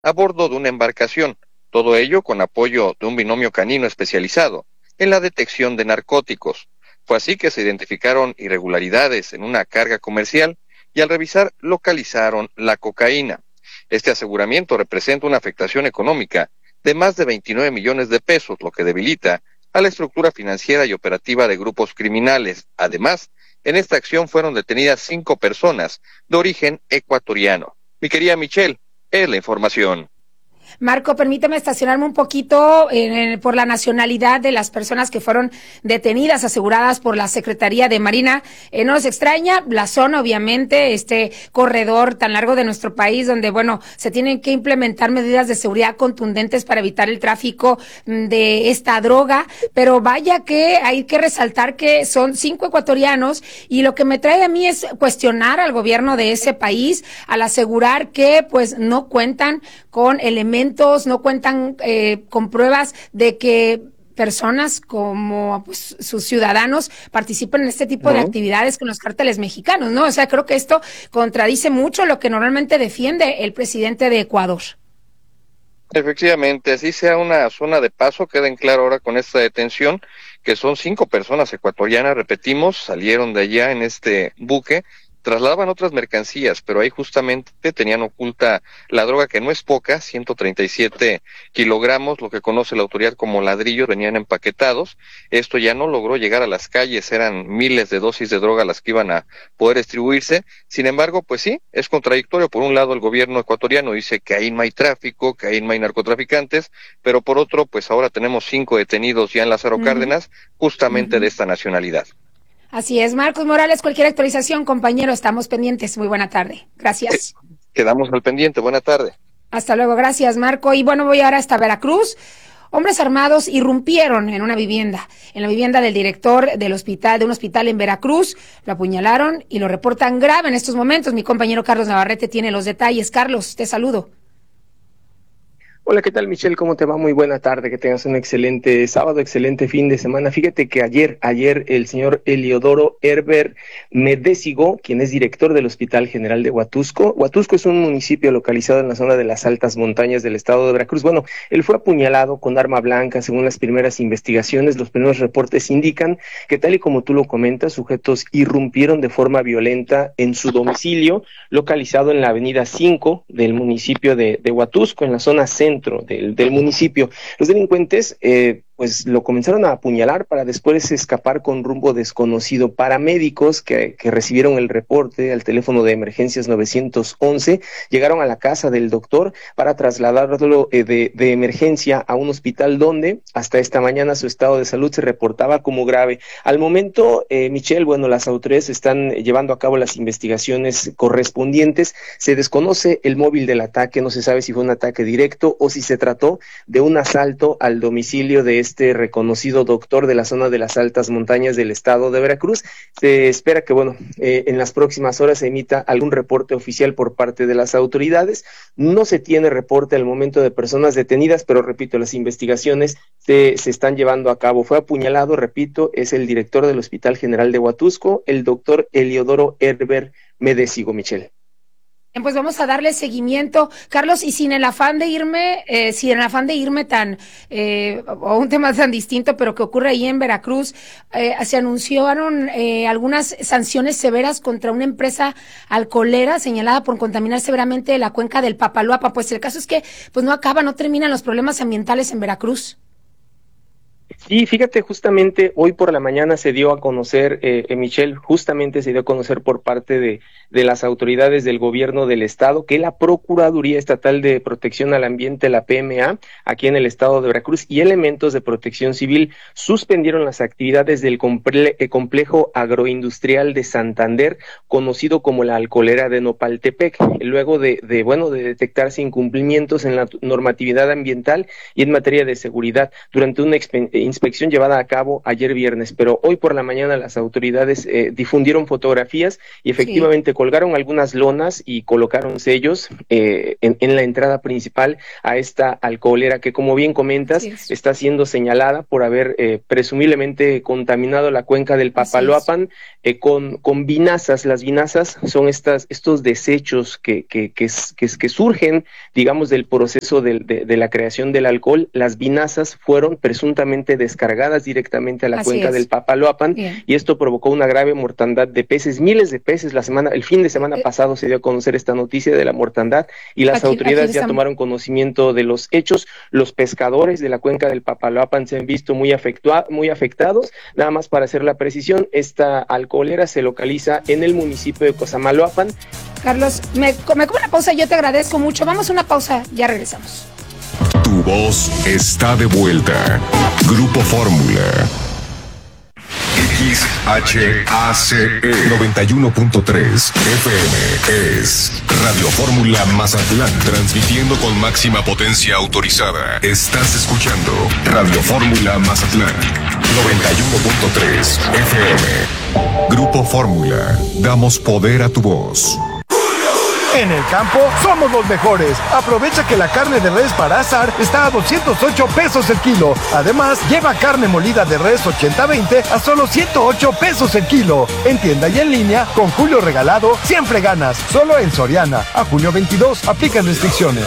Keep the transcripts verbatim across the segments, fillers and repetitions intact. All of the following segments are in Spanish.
a bordo de una embarcación, todo ello con apoyo de un binomio canino especializado en la detección de narcóticos. Fue así que se identificaron irregularidades en una carga comercial y al revisar localizaron la cocaína. Este aseguramiento representa una afectación económica de más de veintinueve millones de pesos, lo que debilita a la estructura financiera y operativa de grupos criminales. Además, en esta acción fueron detenidas cinco personas de origen ecuatoriano. Mi querida Michelle, es la información. Marco, permíteme estacionarme un poquito eh, por la nacionalidad de las personas que fueron detenidas, aseguradas por la Secretaría de Marina. Eh, no nos extraña la zona, obviamente, este corredor tan largo de nuestro país, donde, bueno, se tienen que implementar medidas de seguridad contundentes para evitar el tráfico de esta droga, pero vaya que hay que resaltar que son cinco ecuatorianos, y lo que me trae a mí es cuestionar al gobierno de ese país al asegurar que, pues, no cuentan con elementos no cuentan eh, con pruebas de que personas como pues, sus ciudadanos participan en este tipo uh-huh. de actividades con los cárteles mexicanos, ¿no? O sea, creo que esto contradice mucho lo que normalmente defiende el presidente de Ecuador. Efectivamente, así sea una zona de paso, queda en claro ahora con esta detención que son cinco personas ecuatorianas, repetimos, salieron de allá en este buque, trasladaban otras mercancías, pero ahí justamente tenían oculta la droga, que no es poca, ciento treinta y siete kilogramos, lo que conoce la autoridad como ladrillos, venían empaquetados. Esto ya no logró llegar a las calles, eran miles de dosis de droga las que iban a poder distribuirse. Sin embargo, pues sí, es contradictorio. Por un lado, el gobierno ecuatoriano dice que ahí no hay tráfico, que ahí no hay narcotraficantes, pero por otro, pues ahora tenemos cinco detenidos ya en Lázaro uh-huh. Cárdenas, justamente uh-huh. de esta nacionalidad. Así es, Marcos Morales, cualquier actualización, compañero, estamos pendientes. Muy buena tarde. Gracias. Quedamos al pendiente. Buena tarde. Hasta luego. Gracias, Marco. Y bueno, voy ahora hasta Veracruz. Hombres armados irrumpieron en una vivienda, en la vivienda del director del hospital, de un hospital en Veracruz. Lo apuñalaron y lo reportan grave en estos momentos. Mi compañero Carlos Navarrete tiene los detalles. Carlos, te saludo. Hola, ¿qué tal, Michelle? ¿Cómo te va? Muy buena tarde, que tengas un excelente sábado, excelente fin de semana. Fíjate que ayer, ayer el señor Eliodoro Herber Medesigo, quien es director del Hospital General de Huatusco, Huatusco es un municipio localizado en la zona de las altas montañas del estado de Veracruz. Bueno, él fue apuñalado con arma blanca, según las primeras investigaciones. Los primeros reportes indican que, tal y como tú lo comentas, sujetos irrumpieron de forma violenta en su domicilio, localizado en la avenida cinco del municipio de, de Huatusco, en la zona centro Del, del municipio. Los delincuentes eh, pues lo comenzaron a apuñalar para después escapar con rumbo desconocido. Paramédicos que, que recibieron el reporte al teléfono de emergencias nueve once llegaron a la casa del doctor para trasladarlo eh, de, de emergencia a un hospital donde hasta esta mañana su estado de salud se reportaba como grave. Al momento, eh, Michelle, bueno, las autoridades están llevando a cabo las investigaciones correspondientes. Se desconoce el móvil del ataque, no se sabe si fue un ataque directo o si se trató de un asalto al domicilio de este reconocido doctor de la zona de las altas montañas del estado de Veracruz. Se espera que, bueno, eh, en las próximas horas se emita algún reporte oficial por parte de las autoridades. No se tiene reporte al momento de personas detenidas, pero repito, las investigaciones se, se están llevando a cabo. Fue apuñalado, repito, es el director del Hospital General de Huatusco, el doctor Eliodoro Herber Medesigo, Michelle. Bien, pues vamos a darle seguimiento, Carlos, y sin el afán de irme, eh, sin el afán de irme tan, eh, o un tema tan distinto, pero que ocurre ahí en Veracruz, eh, se anunciaron eh, algunas sanciones severas contra una empresa alcoholera señalada por contaminar severamente la cuenca del Papaloapa. Pues el caso es que, pues no acaba, no terminan los problemas ambientales en Veracruz. Sí, fíjate, justamente hoy por la mañana se dio a conocer, eh, Michelle, justamente se dio a conocer por parte de, de las autoridades del gobierno del estado que la Procuraduría Estatal de Protección al Ambiente, la P M A, aquí en el estado de Veracruz, y elementos de protección civil suspendieron las actividades del comple- complejo agroindustrial de Santander, conocido como la alcoholera de Nopaltepec, luego de, de, bueno, de detectarse incumplimientos en la normatividad ambiental y en materia de seguridad. Durante una exp- inspección llevada a cabo ayer viernes, pero hoy por la mañana las autoridades eh, difundieron fotografías y efectivamente sí. colgaron algunas lonas y colocaron sellos eh, en, en la entrada principal a esta alcoholera que, como bien comentas, sí, está siendo señalada por haber eh, presumiblemente contaminado la cuenca del Papaloapan eh, con, con vinazas. Las vinazas son estas, estos desechos que, que, que, que, que surgen, digamos, del proceso de, de, de la creación del alcohol. Las vinazas fueron presuntamente descargadas directamente a la Así cuenca es. del Papaloapan Bien. y esto provocó una grave mortandad de peces, miles de peces. La semana, el fin de semana eh, pasado se dio a conocer esta noticia de la mortandad y las aquí, autoridades aquí ya tomaron conocimiento de los hechos. Los pescadores de la cuenca del Papaloapan se han visto muy, afectua, muy afectados. Nada más para hacer la precisión, esta alcoholera se localiza en el municipio de Cosamaloapan. Carlos, me, me como una pausa, yo te agradezco mucho. Vamos a una pausa, ya regresamos. Tu voz está de vuelta. Grupo Fórmula. X H A C E noventa y uno punto tres F M es Radio Fórmula Mazatlán, transmitiendo con máxima potencia autorizada. Estás escuchando Radio Fórmula Mazatlán noventa y uno punto tres F M. Grupo Fórmula, damos poder a tu voz. En el campo somos los mejores. Aprovecha que la carne de res para asar está a doscientos ocho pesos el kilo. Además, lleva carne molida de res ochenta veinte a solo ciento ocho pesos el kilo. En tienda y en línea, con Julio Regalado, siempre ganas. Solo en Soriana. A junio veintidós, aplican restricciones.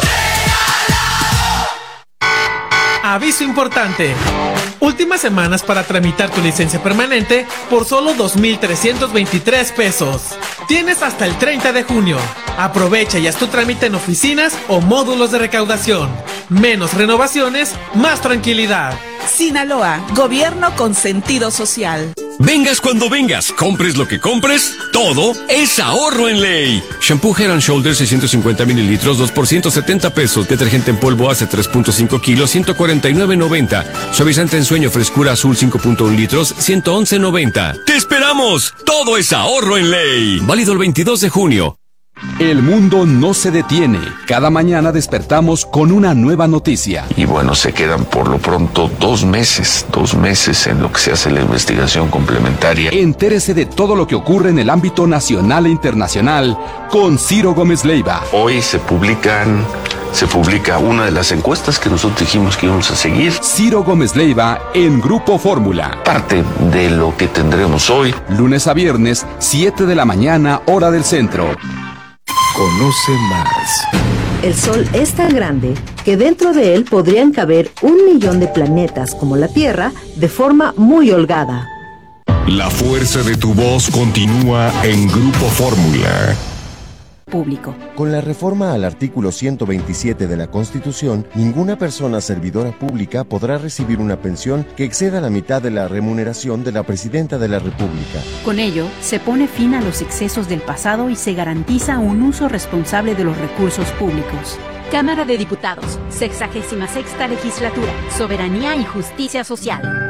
Aviso importante. Últimas semanas para tramitar tu licencia permanente por solo dos mil trescientos veintitrés pesos. Tienes hasta el treinta de junio. Aprovecha y haz tu trámite en oficinas o módulos de recaudación. Menos renovaciones, más tranquilidad. Sinaloa, gobierno con sentido social. Vengas cuando vengas, compres lo que compres, todo es ahorro en ley. Shampoo Head and Shoulders seiscientos cincuenta mililitros, dos por ciento setenta pesos. Detergente en polvo hace tres punto cinco kilos, ciento cuarenta y nueve noventa. Suavizante en sueño frescura azul cinco punto uno litros, ciento once noventa. ¡Te esperamos! Todo es ahorro en ley. Válido el veintidós de junio. El mundo no se detiene. Cada mañana despertamos con una nueva noticia. Y bueno, se quedan por lo pronto dos meses, dos meses en lo que se hace la investigación complementaria. Entérese de todo lo que ocurre en el ámbito nacional e internacional con Ciro Gómez Leiva. Hoy se publican, se publica una de las encuestas que nosotros dijimos que íbamos a seguir. Ciro Gómez Leiva en Grupo Fórmula. Parte de lo que tendremos hoy. Lunes a viernes, siete de la mañana, hora del centro. Conoce más. El Sol es tan grande que dentro de él podrían caber un millón de planetas como la Tierra de forma muy holgada. La fuerza de tu voz continúa en Grupo Fórmula. Público. Con la reforma al artículo ciento veintisiete de la Constitución, ninguna persona servidora pública podrá recibir una pensión que exceda la mitad de la remuneración de la Presidenta de la República. Con ello, se pone fin a los excesos del pasado y se garantiza un uso responsable de los recursos públicos. Cámara de Diputados, sexagésima sexta legislatura, Soberanía y Justicia Social.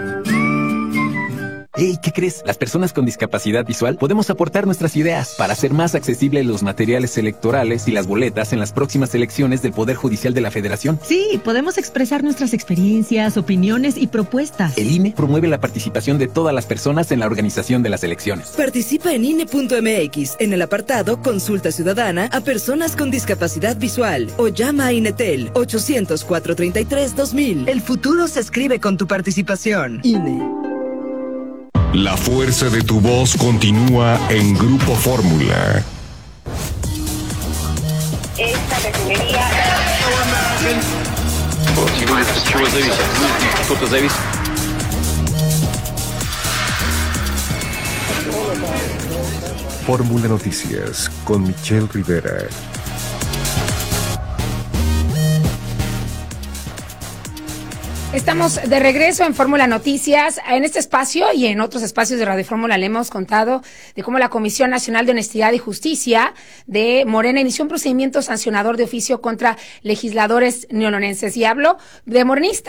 Hey, ¿qué crees? Las personas con discapacidad visual podemos aportar nuestras ideas para hacer más accesibles los materiales electorales y las boletas en las próximas elecciones del Poder Judicial de la Federación. Sí, podemos expresar nuestras experiencias, opiniones y propuestas. El I N E promueve la participación de todas las personas en la organización de las elecciones. Participa en I N E punto M X en el apartado Consulta Ciudadana a personas con discapacidad visual o llama a INETEL ochocientos, cuatrocientos treinta y tres, dos mil. El futuro se escribe con tu participación. I N E. La fuerza de tu voz continúa en Grupo Fórmula. Esta refinería... Fórmula Noticias con Michelle Rivera. Estamos de regreso en Fórmula Noticias. En este espacio y en otros espacios de Radio Fórmula le hemos contado de cómo la Comisión Nacional de Honestidad y Justicia de Morena inició un procedimiento sancionador de oficio contra legisladores neolonenses. Y hablo de morenistas.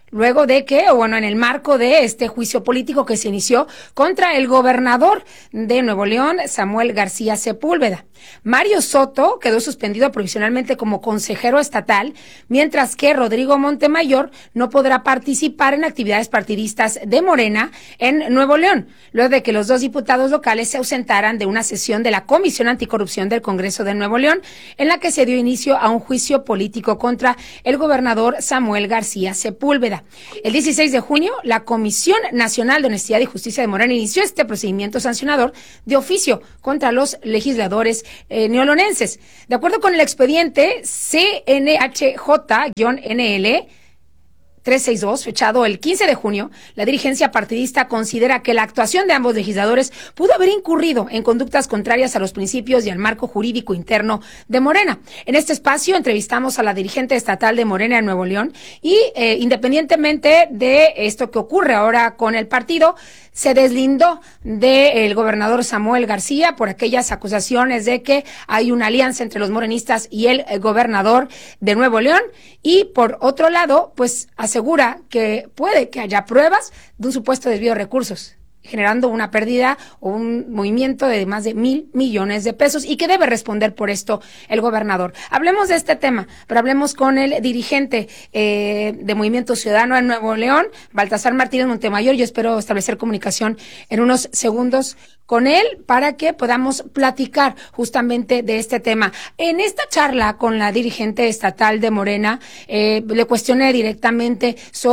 luego de que, o bueno, en el marco de este juicio político que se inició contra el gobernador de Nuevo León, Samuel García Sepúlveda. Mario Soto quedó suspendido provisionalmente como consejero estatal, mientras que Rodrigo Montemayor no podrá participar en actividades partidistas de Morena en Nuevo León, luego de que los dos diputados locales se ausentaran de una sesión de la Comisión Anticorrupción del Congreso de Nuevo León, en la que se dio inicio a un juicio político contra el gobernador Samuel García Sepúlveda. El dieciséis de junio, la Comisión Nacional de Honestidad y Justicia de Morena inició este procedimiento sancionador de oficio contra los legisladores eh, neolonenses. De acuerdo con el expediente C N H J N L trescientos sesenta y dos, fechado el quince de junio, la dirigencia partidista considera que la actuación de ambos legisladores pudo haber incurrido en conductas contrarias a los principios y al marco jurídico interno de Morena. En este espacio entrevistamos a la dirigente estatal de Morena en Nuevo León y eh, independientemente de esto que ocurre ahora con el partido, se deslindó del gobernador Samuel García por aquellas acusaciones de que hay una alianza entre los morenistas y el gobernador de Nuevo León, y por otro lado, pues asegura que puede que haya pruebas de un supuesto desvío de recursos, generando una pérdida o un movimiento de más de mil millones de pesos, y que debe responder por esto el gobernador. Hablemos de este tema, pero hablemos con el dirigente eh, de Movimiento Ciudadano en Nuevo León, Baltasar Martínez Montemayor. Yo espero establecer comunicación en unos segundos con él para que podamos platicar justamente de este tema. En esta charla con la dirigente estatal de Morena, eh, le cuestioné directamente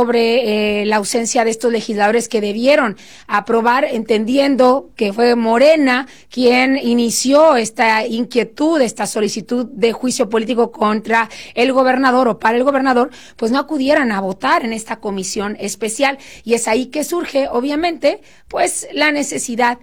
sobre eh, la ausencia de estos legisladores que debieron aprobar, entendiendo que fue Morena quien inició esta inquietud, esta solicitud de juicio político contra el gobernador o para el gobernador, pues no acudieran a votar en esta comisión especial. Y es ahí que surge, obviamente, pues la necesidad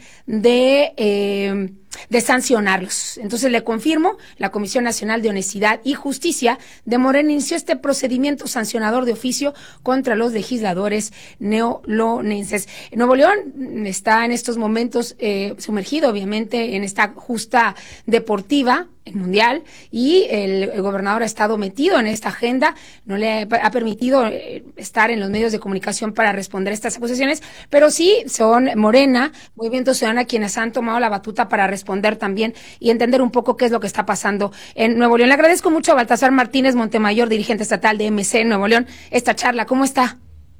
de eh, de sancionarlos. Entonces le confirmo, la Comisión Nacional de Honestidad y Justicia de Morena inició este procedimiento sancionador de oficio contra los legisladores neolonenses. Nuevo León está en estos momentos eh, sumergido, obviamente, en esta justa deportiva mundial, y el, el gobernador ha estado metido en esta agenda, no le ha permitido eh, estar en los medios de comunicación para responder estas acusaciones, pero sí son Morena, Movimiento Ciudadano, quienes han tomado la batuta para responder también y entender un poco qué es lo que está pasando en Nuevo León. Le agradezco mucho a Baltasar Martínez Montemayor, dirigente estatal de M C en Nuevo León, esta charla. ¿Cómo está?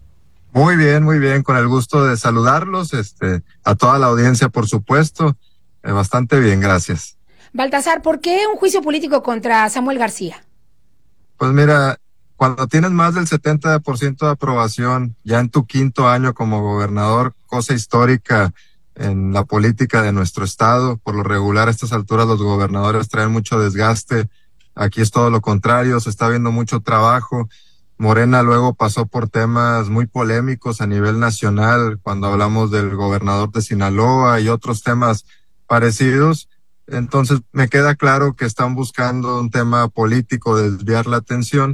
Muy bien, muy bien, con el gusto de saludarlos, este, a toda la audiencia, por supuesto, eh, bastante bien, gracias. Baltasar, ¿por qué un juicio político contra Samuel García? Pues mira, cuando tienes más del setenta por ciento de aprobación, ya en tu quinto año como gobernador, cosa histórica en la política de nuestro estado, por lo regular a estas alturas los gobernadores traen mucho desgaste, aquí es todo lo contrario, se está viendo mucho trabajo. Morena luego pasó por temas muy polémicos a nivel nacional, cuando hablamos del gobernador de Sinaloa y otros temas parecidos. Entonces me queda claro que están buscando un tema político, desviar la atención,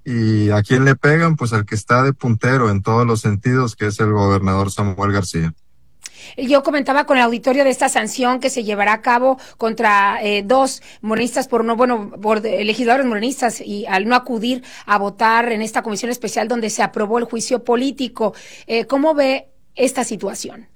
y a quién le pegan, pues al que está de puntero en todos los sentidos, que es el gobernador Samuel García. Yo comentaba con el auditorio de esta sanción que se llevará a cabo contra eh, dos morenistas por no, bueno, por eh, legisladores morenistas, y al no acudir a votar en esta comisión especial donde se aprobó el juicio político. Eh, ¿Cómo ve esta situación?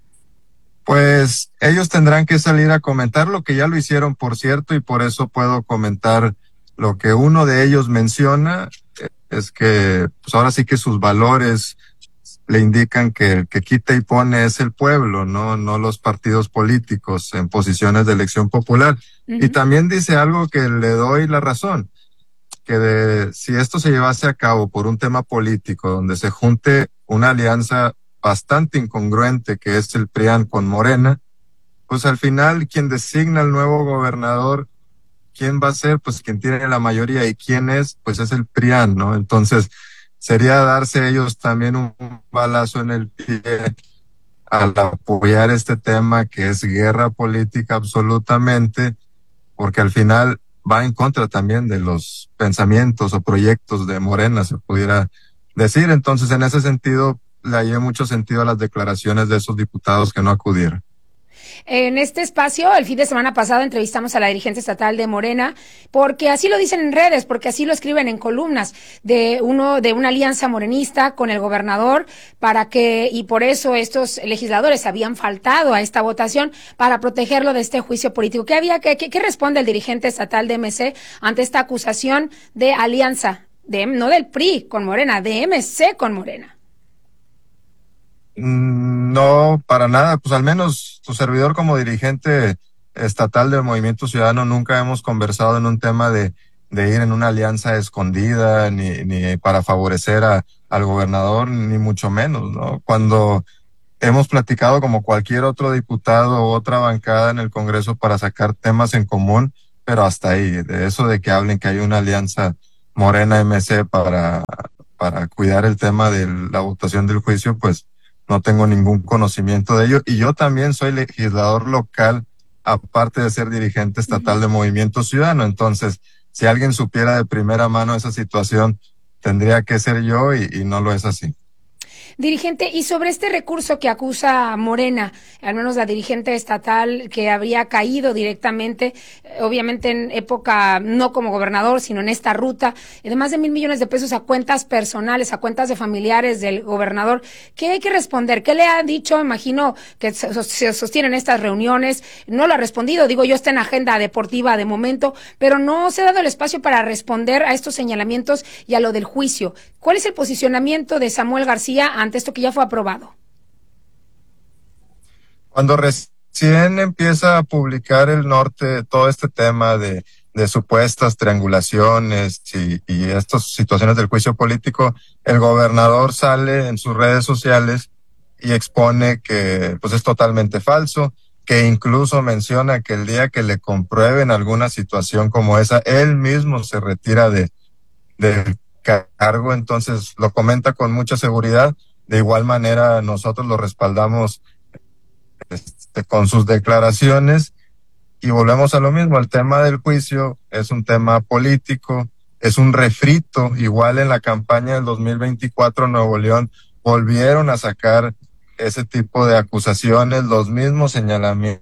Pues ellos tendrán que salir a comentar lo que ya lo hicieron, por cierto, y por eso puedo comentar lo que uno de ellos menciona, es que pues ahora sí que sus valores le indican que el que quita y pone es el pueblo, no, no los partidos políticos en posiciones de elección popular. Uh-huh. Y también dice algo que le doy la razón, que de, si esto se llevase a cabo por un tema político, donde se junte una alianza bastante incongruente que es el P R I A N con Morena, pues al final quien designa al nuevo gobernador, ¿quién va a ser? Pues quien tiene la mayoría, y quién es, pues es el P R I A N, ¿no? Entonces sería darse ellos también un balazo en el pie al apoyar este tema que es guerra política absolutamente, porque al final va en contra también de los pensamientos o proyectos de Morena, se pudiera decir. Entonces en ese sentido le hallé mucho sentido a las declaraciones de esos diputados que no acudieron. En este espacio, el fin de semana pasado, entrevistamos a la dirigente estatal de Morena, porque así lo dicen en redes, porque así lo escriben en columnas, de uno de una alianza morenista con el gobernador, para que, y por eso estos legisladores habían faltado a esta votación para protegerlo de este juicio político. ¿Qué había, qué, qué, qué responde el dirigente estatal de M C ante esta acusación de alianza, de, no del P R I con Morena, de M C con Morena? No, para nada, pues al menos tu servidor como dirigente estatal del Movimiento Ciudadano nunca hemos conversado en un tema de, de ir en una alianza escondida, ni, ni para favorecer a, al gobernador, ni mucho menos, ¿no? Cuando hemos platicado como cualquier otro diputado u otra bancada en el Congreso para sacar temas en común, pero hasta ahí, de eso de que hablen que hay una alianza Morena-M C para, para cuidar el tema de la votación del juicio, pues no tengo ningún conocimiento de ello. Y yo también soy legislador local, aparte de ser dirigente estatal de Movimiento Ciudadano. Entonces, si alguien supiera de primera mano esa situación, tendría que ser yo y, y no lo es así. Dirigente, y sobre este recurso que acusa Morena, al menos la dirigente estatal, que habría caído directamente, obviamente en época, no como gobernador, sino en esta ruta, de más de mil millones de pesos a cuentas personales, a cuentas de familiares del gobernador, ¿qué hay que responder? ¿Qué le ha dicho? Imagino que se sostienen estas reuniones, no lo ha respondido, digo yo, está en agenda deportiva de momento, pero no se ha dado el espacio para responder a estos señalamientos y a lo del juicio. ¿Cuál es el posicionamiento de Samuel García ante esto que ya fue aprobado? Cuando recién empieza a publicar el Norte todo este tema de, de supuestas triangulaciones y, y estas situaciones del juicio político, el gobernador sale en sus redes sociales y expone que pues es totalmente falso, que incluso menciona que el día que le comprueben alguna situación como esa, él mismo se retira de del cargo. Entonces lo comenta con mucha seguridad. De igual manera nosotros lo respaldamos este, con sus declaraciones y volvemos a lo mismo. El tema del juicio es un tema político, es un refrito. Igual en la campaña del dos mil veinticuatro Nuevo León volvieron a sacar ese tipo de acusaciones, los mismos señalamientos.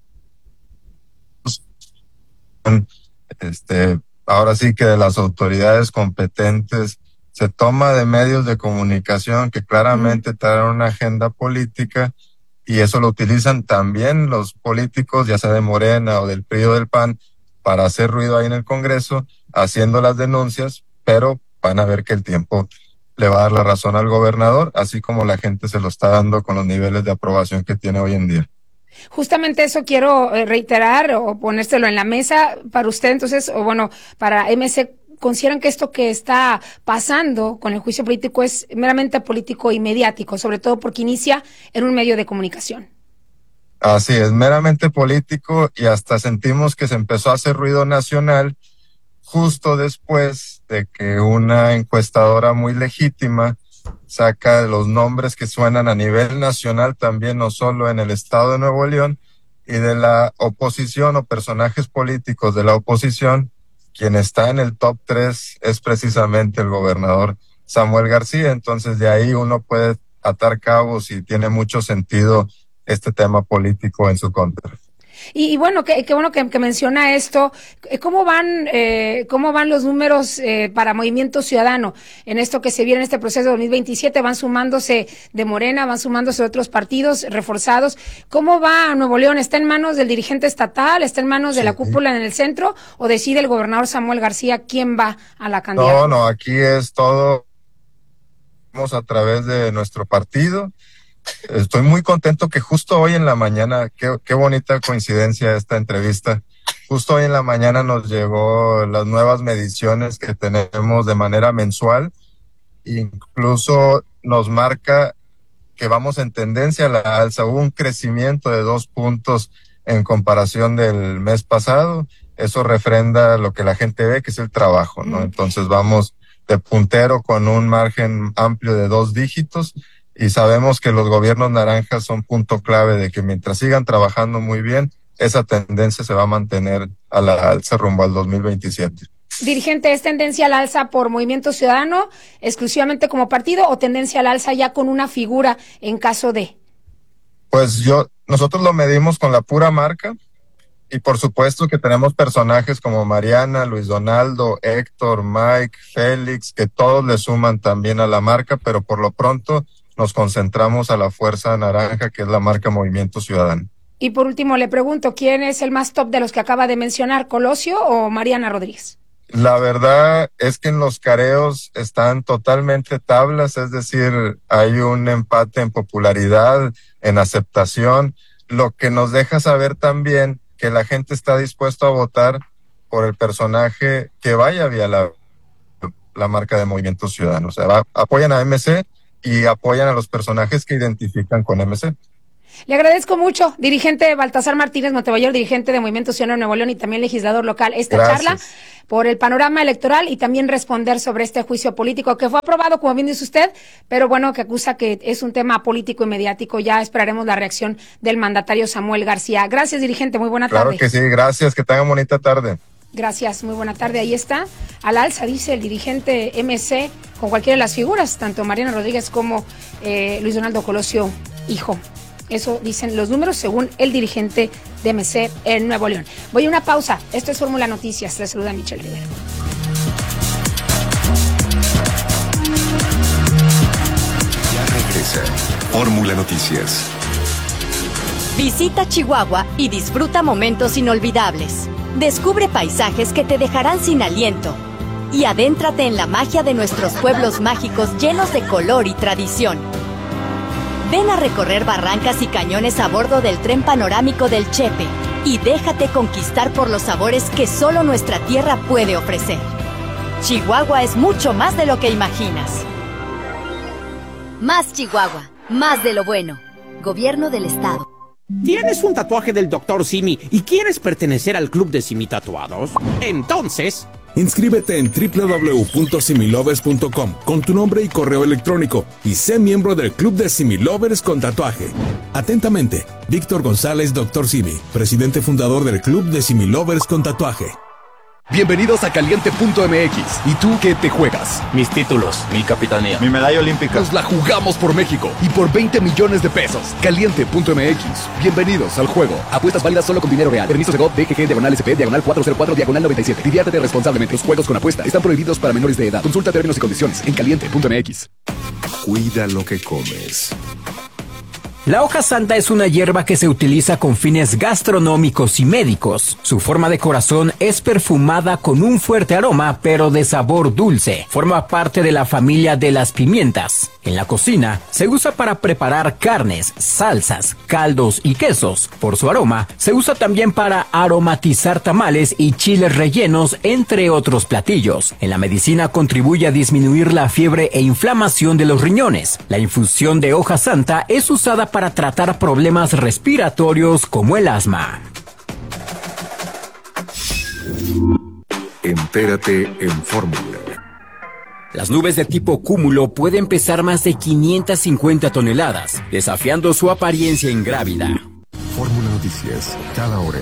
Este, ahora sí que de las autoridades competentes se toma de medios de comunicación que claramente traen una agenda política y eso lo utilizan también los políticos, ya sea de Morena o del P R I o del P A N, para hacer ruido ahí en el Congreso, haciendo las denuncias, pero van a ver que el tiempo le va a dar la razón al gobernador, así como la gente se lo está dando con los niveles de aprobación que tiene hoy en día. Justamente eso quiero reiterar o ponérselo en la mesa para usted, entonces, o bueno, para M C, ¿consideran que esto que está pasando con el juicio político es meramente político y mediático, sobre todo porque inicia en un medio de comunicación? Así es, meramente político, y hasta sentimos que se empezó a hacer ruido nacional justo después de que una encuestadora muy legítima saca los nombres que suenan a nivel nacional también, no solo en el estado de Nuevo León, y de la oposición o personajes políticos de la oposición. Quien está en el top tres es precisamente el gobernador Samuel García. Entonces de ahí uno puede atar cabos y tiene mucho sentido este tema político en su contra. Y, y bueno, qué, qué bueno que, que menciona esto. ¿Cómo van, eh, cómo van los números eh, para Movimiento Ciudadano en esto que se viene en este proceso de dos mil veintisiete? Van sumándose de Morena, van sumándose de otros partidos reforzados. ¿Cómo va Nuevo León? ¿Está en manos del dirigente estatal? ¿Está en manos de sí. la cúpula en el centro? ¿O decide el gobernador Samuel García quién va a la candidatura? No, no, aquí es todo. Vamos a través de nuestro partido. Estoy muy contento que justo hoy en la mañana, qué, qué bonita coincidencia esta entrevista, justo hoy en la mañana nos llegó las nuevas mediciones que tenemos de manera mensual, incluso nos marca que vamos en tendencia a la alza, hubo un crecimiento de dos puntos en comparación del mes pasado, eso refrenda lo que la gente ve, que es el trabajo, ¿no? Entonces vamos de puntero con un margen amplio de dos dígitos. Y sabemos que los gobiernos naranjas son punto clave de que mientras sigan trabajando muy bien, esa tendencia se va a mantener a la alza rumbo al dos mil veintisiete. Dirigente, ¿es tendencia al alza por Movimiento Ciudadano exclusivamente como partido o tendencia al alza ya con una figura en caso de? Pues yo, nosotros lo medimos con la pura marca y por supuesto que tenemos personajes como Mariana, Luis Donaldo, Héctor, Mike, Félix, que todos le suman también a la marca, pero por lo pronto nos concentramos a la Fuerza Naranja, que es la marca Movimiento Ciudadano. Y por último le pregunto, ¿quién es el más top de los que acaba de mencionar, Colosio o Mariana Rodríguez? La verdad es que en los careos están totalmente tablas, es decir, hay un empate en popularidad, en aceptación, lo que nos deja saber también que la gente está dispuesta a votar por el personaje que vaya vía la, la marca de Movimiento Ciudadano. O sea, va, apoyan a M C y apoyan a los personajes que identifican con M C. Le agradezco mucho, dirigente Baltasar Martínez Montemayor, dirigente de Movimiento Ciudadano de Nuevo León y también legislador local, esta Gracias. charla por el panorama electoral y también responder sobre este juicio político que fue aprobado, como bien dice usted, pero bueno, que acusa que es un tema político y mediático. Ya esperaremos la reacción del mandatario Samuel García. Gracias, dirigente, muy buena claro tarde. Claro que sí, gracias, que tengan bonita tarde. Gracias, muy buena tarde. Ahí está, al alza, dice el dirigente M C, con cualquiera de las figuras, tanto Mariana Rodríguez como eh, Luis Donaldo Colosio, hijo. Eso dicen los números según el dirigente de M C en Nuevo León. Voy a una pausa. Esto es Fórmula Noticias. Les saluda Michelle Rivera. Ya regresa Fórmula Noticias. Visita Chihuahua y disfruta momentos inolvidables. Descubre paisajes que te dejarán sin aliento. Y adéntrate en la magia de nuestros pueblos mágicos llenos de color y tradición. Ven a recorrer barrancas y cañones a bordo del tren panorámico del Chepe y déjate conquistar por los sabores que solo nuestra tierra puede ofrecer. Chihuahua es mucho más de lo que imaginas. Más Chihuahua, más de lo bueno. Gobierno del Estado. ¿Tienes un tatuaje del doctor Simi y quieres pertenecer al club de Simi Tatuados? Entonces... inscríbete en doble u doble u doble u punto similovers punto com con tu nombre y correo electrónico y sé miembro del Club de Similovers con tatuaje. Atentamente, Víctor González, doctor Simi, presidente fundador del Club de Similovers con tatuaje. Bienvenidos a Caliente punto M X. ¿Y tú qué te juegas? Mis títulos, mi capitanía, mi medalla olímpica. Nos la jugamos por México y por veinte millones de pesos. Caliente punto M X. Bienvenidos al juego. Apuestas válidas solo con dinero real. Permiso de G O V, D G G, diagonal S P, diagonal cuatro cero cuatro, diagonal noventa y siete. Diviértete responsablemente. Los juegos con apuesta están prohibidos para menores de edad. Consulta términos y condiciones en Caliente punto M X. Cuida lo que comes. La hoja santa es una hierba que se utiliza con fines gastronómicos y médicos. Su forma de corazón es perfumada con un fuerte aroma, pero de sabor dulce. Forma parte de la familia de las pimientas. En la cocina, se usa para preparar carnes, salsas, caldos y quesos. Por su aroma, se usa también para aromatizar tamales y chiles rellenos, entre otros platillos. En la medicina contribuye a disminuir la fiebre e inflamación de los riñones. La infusión de hoja santa es usada para tratar problemas respiratorios como el asma. Entérate en Fórmula. Las nubes de tipo cúmulo pueden pesar más de quinientas cincuenta toneladas, desafiando su apariencia ingrávida. Fórmula Noticias, cada hora.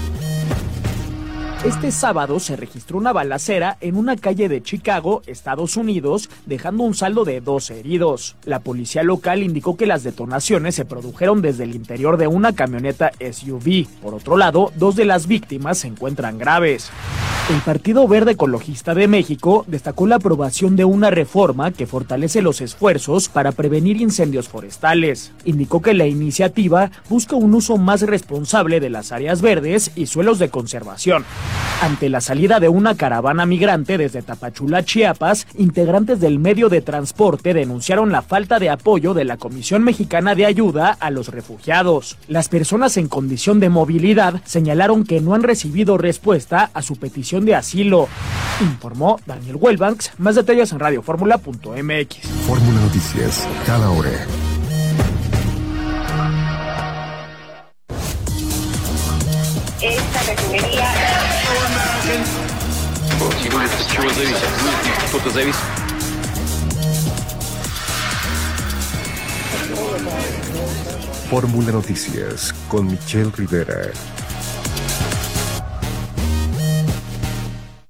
Este sábado se registró una balacera en una calle de Chicago, Estados Unidos, dejando un saldo de dos heridos. La policía local indicó que las detonaciones se produjeron desde el interior de una camioneta S U V. Por otro lado, dos de las víctimas se encuentran graves. El Partido Verde Ecologista de México destacó la aprobación de una reforma que fortalece los esfuerzos para prevenir incendios forestales. Indicó que la iniciativa busca un uso más responsable de las áreas verdes y suelos de conservación. Ante la salida de una caravana migrante desde Tapachula, Chiapas, integrantes del medio de transporte denunciaron la falta de apoyo de la Comisión Mexicana de Ayuda a los Refugiados. Las personas en condición de movilidad señalaron que no han recibido respuesta a su petición de asilo. Informó Daniel Welbanks. Más detalles en radio fórmula punto m x. Fórmula Noticias, cada hora. Esta refinería... Fórmula Noticias con Michelle Rivera.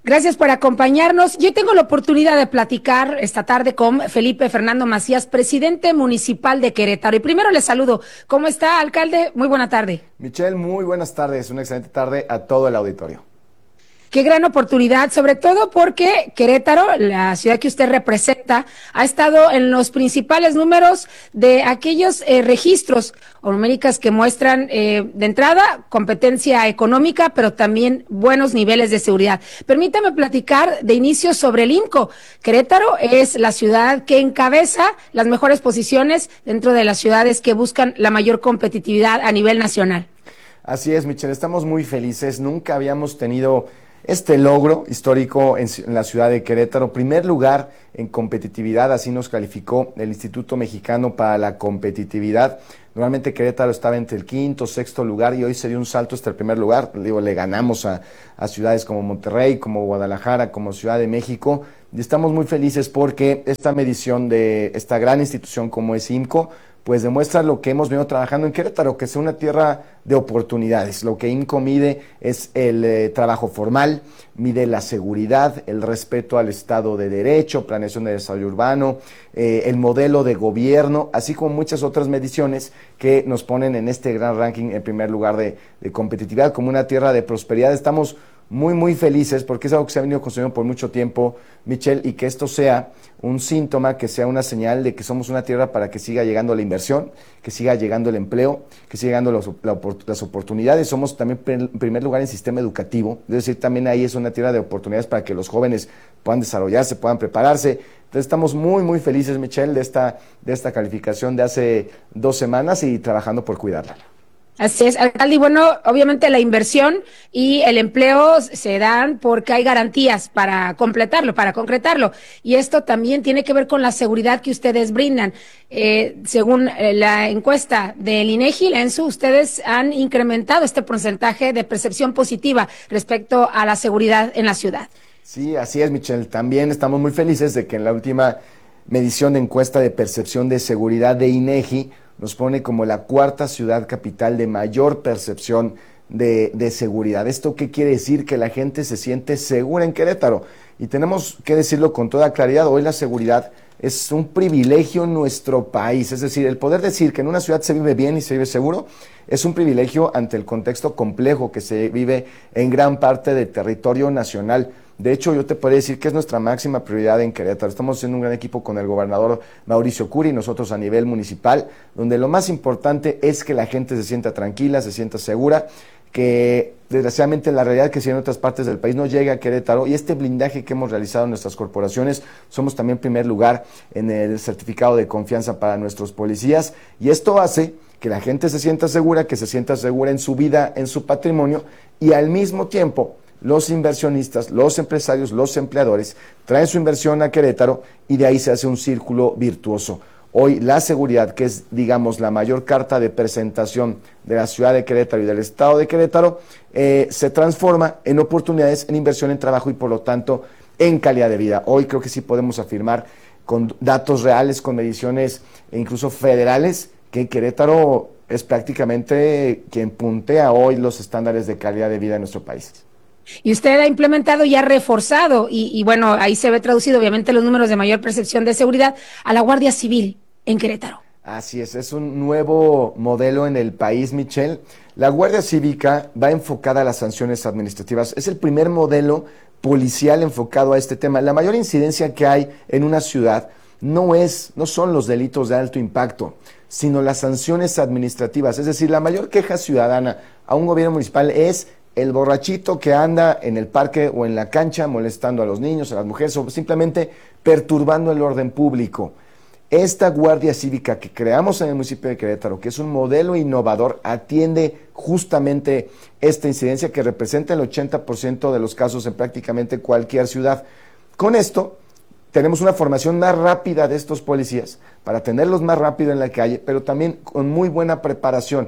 Gracias por acompañarnos. Yo tengo la oportunidad de platicar esta tarde con Felipe Fernando Macías, presidente municipal de Querétaro. Y primero le saludo. ¿Cómo está, alcalde? Muy buena tarde. Michelle, muy buenas tardes. Una excelente tarde a todo el auditorio. Qué gran oportunidad, sobre todo porque Querétaro, la ciudad que usted representa, ha estado en los principales números de aquellos eh, registros o numéricas que muestran eh, de entrada competencia económica, pero también buenos niveles de seguridad. Permítame platicar de inicio sobre el IMCO. Querétaro es la ciudad que encabeza las mejores posiciones dentro de las ciudades que buscan la mayor competitividad a nivel nacional. Así es, Michelle, estamos muy felices. Nunca habíamos tenido este logro histórico en, en la ciudad de Querétaro, primer lugar en competitividad, así nos calificó el Instituto Mexicano para la Competitividad. Normalmente Querétaro estaba entre el quinto, sexto lugar y hoy se dio un salto hasta el primer lugar. Digo, le ganamos a, a ciudades como Monterrey, como Guadalajara, como Ciudad de México. Y estamos muy felices porque esta medición de esta gran institución como es IMCO, pues demuestra lo que hemos venido trabajando en Querétaro, que es una tierra de oportunidades. Lo que IMCO mide es el eh, trabajo formal, mide la seguridad, el respeto al Estado de Derecho, planeación de desarrollo urbano, eh, el modelo de gobierno, así como muchas otras mediciones que nos ponen en este gran ranking en primer lugar de, de competitividad, como una tierra de prosperidad. Estamos muy, muy felices porque es algo que se ha venido construyendo por mucho tiempo, Michelle, y que esto sea un síntoma, que sea una señal de que somos una tierra para que siga llegando la inversión, que siga llegando el empleo, que siga llegando los, la, las oportunidades. Somos también en primer lugar en sistema educativo, es decir, también ahí es una tierra de oportunidades para que los jóvenes puedan desarrollarse, puedan prepararse. Entonces estamos muy, muy felices, Michelle, de esta, de esta calificación de hace dos semanas y trabajando por cuidarla. Así es, alcalde, y bueno, obviamente la inversión y el empleo se dan porque hay garantías para completarlo, para concretarlo, y esto también tiene que ver con la seguridad que ustedes brindan. Eh, según eh, la encuesta del INEGI, la ENSU, ustedes han incrementado este porcentaje de percepción positiva respecto a la seguridad en la ciudad. Sí, así es, Michelle. También estamos muy felices de que en la última medición de encuesta de percepción de seguridad de INEGI nos pone como la cuarta ciudad capital de mayor percepción de, de seguridad. ¿Esto qué quiere decir? Que la gente se siente segura en Querétaro. Y tenemos que decirlo con toda claridad, hoy la seguridad es un privilegio en nuestro país. Es decir, el poder decir que en una ciudad se vive bien y se vive seguro es un privilegio ante el contexto complejo que se vive en gran parte del territorio nacional. De hecho, yo te podría decir que es nuestra máxima prioridad en Querétaro. Estamos haciendo un gran equipo con el gobernador Mauricio Curi y nosotros a nivel municipal, donde lo más importante es que la gente se sienta tranquila, se sienta segura, que desgraciadamente la realidad que si en otras partes del país no llega a Querétaro, y este blindaje que hemos realizado en nuestras corporaciones, somos también primer lugar en el certificado de confianza para nuestros policías, y esto hace que la gente se sienta segura, que se sienta segura en su vida, en su patrimonio, y al mismo tiempo los inversionistas, los empresarios, los empleadores traen su inversión a Querétaro y de ahí se hace un círculo virtuoso. Hoy la seguridad, que es, digamos, la mayor carta de presentación de la ciudad de Querétaro y del estado de Querétaro, eh, se transforma en oportunidades, en inversión, en trabajo y por lo tanto en calidad de vida. Hoy creo que sí podemos afirmar con datos reales, con mediciones e incluso federales, que Querétaro es prácticamente quien puntea hoy los estándares de calidad de vida en nuestro país. Y usted ha implementado y ha reforzado, y, y bueno, ahí se ve traducido obviamente los números de mayor percepción de seguridad, a la Guardia Civil en Querétaro. Así es, es un nuevo modelo en el país, Michelle. La Guardia Cívica va enfocada a las sanciones administrativas. Es el primer modelo policial enfocado a este tema. La mayor incidencia que hay en una ciudad no es, no son los delitos de alto impacto, sino las sanciones administrativas. Es decir, la mayor queja ciudadana a un gobierno municipal es el borrachito que anda en el parque o en la cancha molestando a los niños, a las mujeres o simplemente perturbando el orden público. Esta Guardia Cívica que creamos en el municipio de Querétaro, que es un modelo innovador, atiende justamente esta incidencia que representa el ochenta por ciento de los casos en prácticamente cualquier ciudad. Con esto tenemos una formación más rápida de estos policías para atenderlos más rápido en la calle, pero también con muy buena preparación.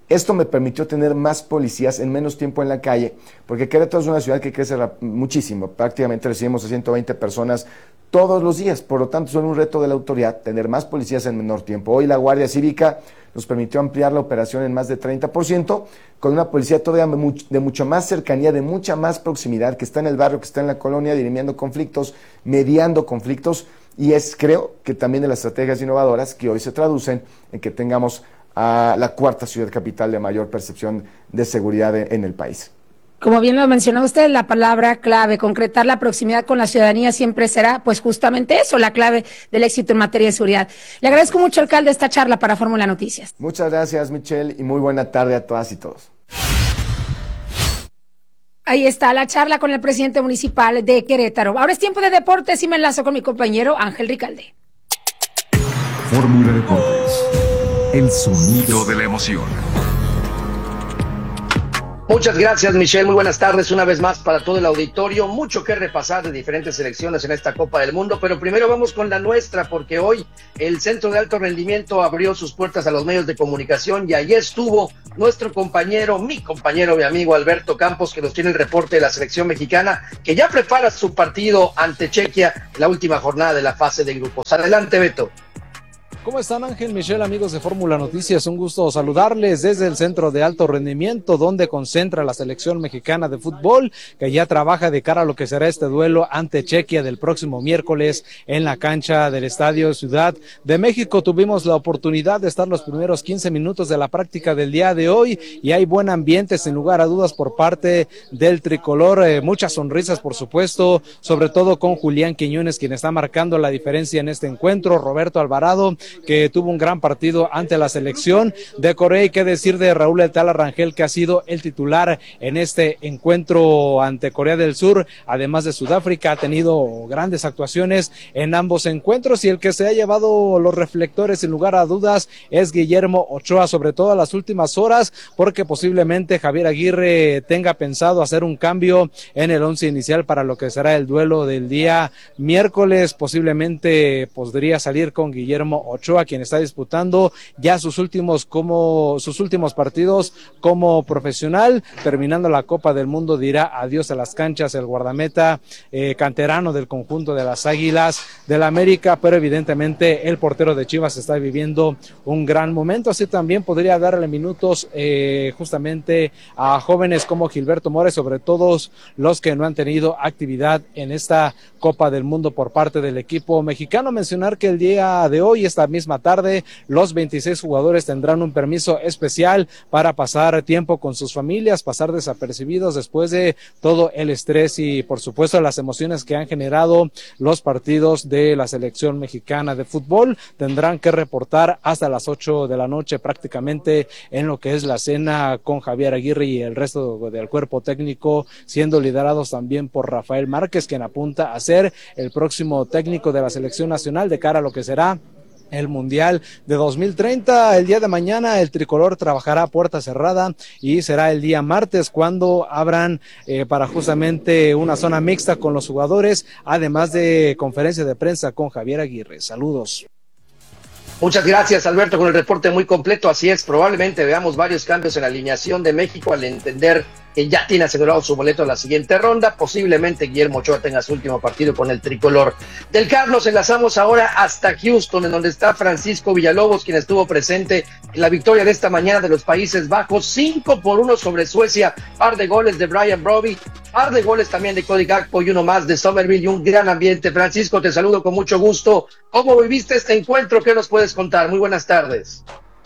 Esto me permitió tener más policías en menos tiempo en la calle, porque Querétaro es una ciudad que crece muchísimo, prácticamente recibimos a ciento veinte personas todos los días, por lo tanto es un reto de la autoridad tener más policías en menor tiempo. Hoy la Guardia Cívica nos permitió ampliar la operación en más de treinta por ciento, con una policía todavía de mucho más cercanía, de mucha más proximidad, que está en el barrio, que está en la colonia, dirimiendo conflictos, mediando conflictos, y es, creo, que también de las estrategias innovadoras que hoy se traducen en que tengamos a la cuarta ciudad capital de mayor percepción de seguridad en el país. Como bien lo mencionó usted, la palabra clave, concretar la proximidad con la ciudadanía siempre será, pues justamente eso, la clave del éxito en materia de seguridad. Le agradezco mucho, alcalde, esta charla para Fórmula Noticias. Muchas gracias, Michelle, y muy buena tarde a todas y todos. Ahí está la charla con el presidente municipal de Querétaro. Ahora es tiempo de deportes y me enlazo con mi compañero Ángel Ricalde. Fórmula Deportes, el sonido de la emoción. Muchas gracias, Michelle. Muy buenas tardes una vez más para todo el auditorio. Mucho que repasar de diferentes selecciones en esta Copa del Mundo, pero primero vamos con la nuestra, porque hoy el Centro de Alto Rendimiento abrió sus puertas a los medios de comunicación y allí estuvo nuestro compañero, mi compañero, mi amigo Alberto Campos, que nos tiene el reporte de la selección mexicana, que ya prepara su partido ante Chequia en la última jornada de la fase de grupos. Adelante, Beto. ¿Cómo están, Ángel, Michelle, amigos de Fórmula Noticias? Un gusto saludarles desde el Centro de Alto Rendimiento, donde concentra la selección mexicana de fútbol, que ya trabaja de cara a lo que será este duelo ante Chequia del próximo miércoles en la cancha del Estadio Ciudad de México. Tuvimos la oportunidad de estar los primeros quince minutos de la práctica del día de hoy y hay buen ambiente, sin lugar a dudas, por parte del tricolor. Eh, muchas sonrisas, por supuesto, sobre todo con Julián Quiñones, quien está marcando la diferencia en este encuentro, Roberto Alvarado, que tuvo un gran partido ante la selección de Corea, y qué decir de Raúl El Tala Rangel, que ha sido el titular en este encuentro ante Corea del Sur, además de Sudáfrica. Ha tenido grandes actuaciones en ambos encuentros, y el que se ha llevado los reflectores sin lugar a dudas es Guillermo Ochoa, sobre todo en las últimas horas, porque posiblemente Javier Aguirre tenga pensado hacer un cambio en el once inicial para lo que será el duelo del día miércoles. Posiblemente podría salir con Guillermo Ochoa, quien está disputando ya sus últimos como sus últimos partidos como profesional. Terminando la Copa del Mundo dirá adiós a las canchas el guardameta eh, canterano del conjunto de las Águilas del la América, pero evidentemente el portero de Chivas está viviendo un gran momento, así también podría darle minutos eh, justamente a jóvenes como Gilberto Mores, sobre todo los que no han tenido actividad en esta Copa del Mundo por parte del equipo mexicano. Mencionar que el día de hoy, esta misma tarde, los veintiséis jugadores tendrán un permiso especial para pasar tiempo con sus familias, pasar desapercibidos después de todo el estrés y por supuesto las emociones que han generado los partidos de la selección mexicana de fútbol. Tendrán que reportar hasta las ocho de la noche prácticamente en lo que es la cena con Javier Aguirre y el resto del cuerpo técnico, siendo liderados también por Rafael Márquez, quien apunta a ser el próximo técnico de la selección nacional de cara a lo que será el Mundial de dos mil treinta. El día de mañana el tricolor trabajará a puerta cerrada y será el día martes cuando abran eh, para justamente una zona mixta con los jugadores, además de conferencia de prensa con Javier Aguirre. Saludos. Muchas gracias, Alberto, con el reporte muy completo. Así es, probablemente veamos varios cambios en la alineación de México al entender que ya tiene asegurado su boleto a la siguiente ronda. Posiblemente Guillermo Ochoa tenga su último partido con el tricolor. Del C A R nos enlazamos ahora hasta Houston, en donde está Francisco Villalobos, quien estuvo presente en la victoria de esta mañana de los Países Bajos, cinco por uno sobre Suecia, par de goles de Brian Brobbey, par de goles también de Cody Gakpo y uno más de Somerville, y un gran ambiente. Francisco, te saludo con mucho gusto. ¿Cómo viviste este encuentro? ¿Qué nos puedes contar? Muy buenas tardes.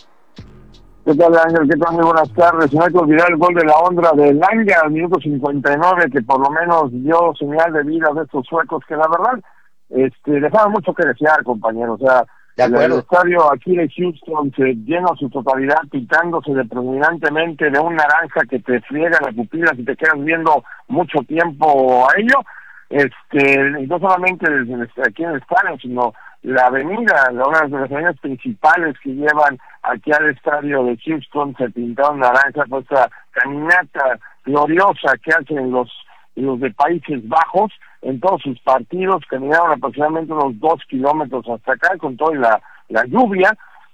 ¿Qué tal, Ángel? ¿Qué tal? Muy buenas tardes. No hay que olvidar el gol de la honra de Langa al minuto cincuenta y nueve, que por lo menos dio señal de vida de estos suecos, que la verdad este, dejaban mucho que desear, compañero. O sea, el, el estadio aquí de Houston se llena a su totalidad, pitándose de predominantemente de un naranja que te friega las pupilas y te quedas viendo mucho tiempo a ello. Este, no solamente desde aquí en el estadio, sino la avenida, una de las avenidas principales que llevan aquí al estadio de Houston se pintaron naranja, pues esta caminata gloriosa que hacen los, los de Países Bajos en todos sus partidos. Caminaron aproximadamente unos dos kilómetros hasta acá con toda la, la lluvia,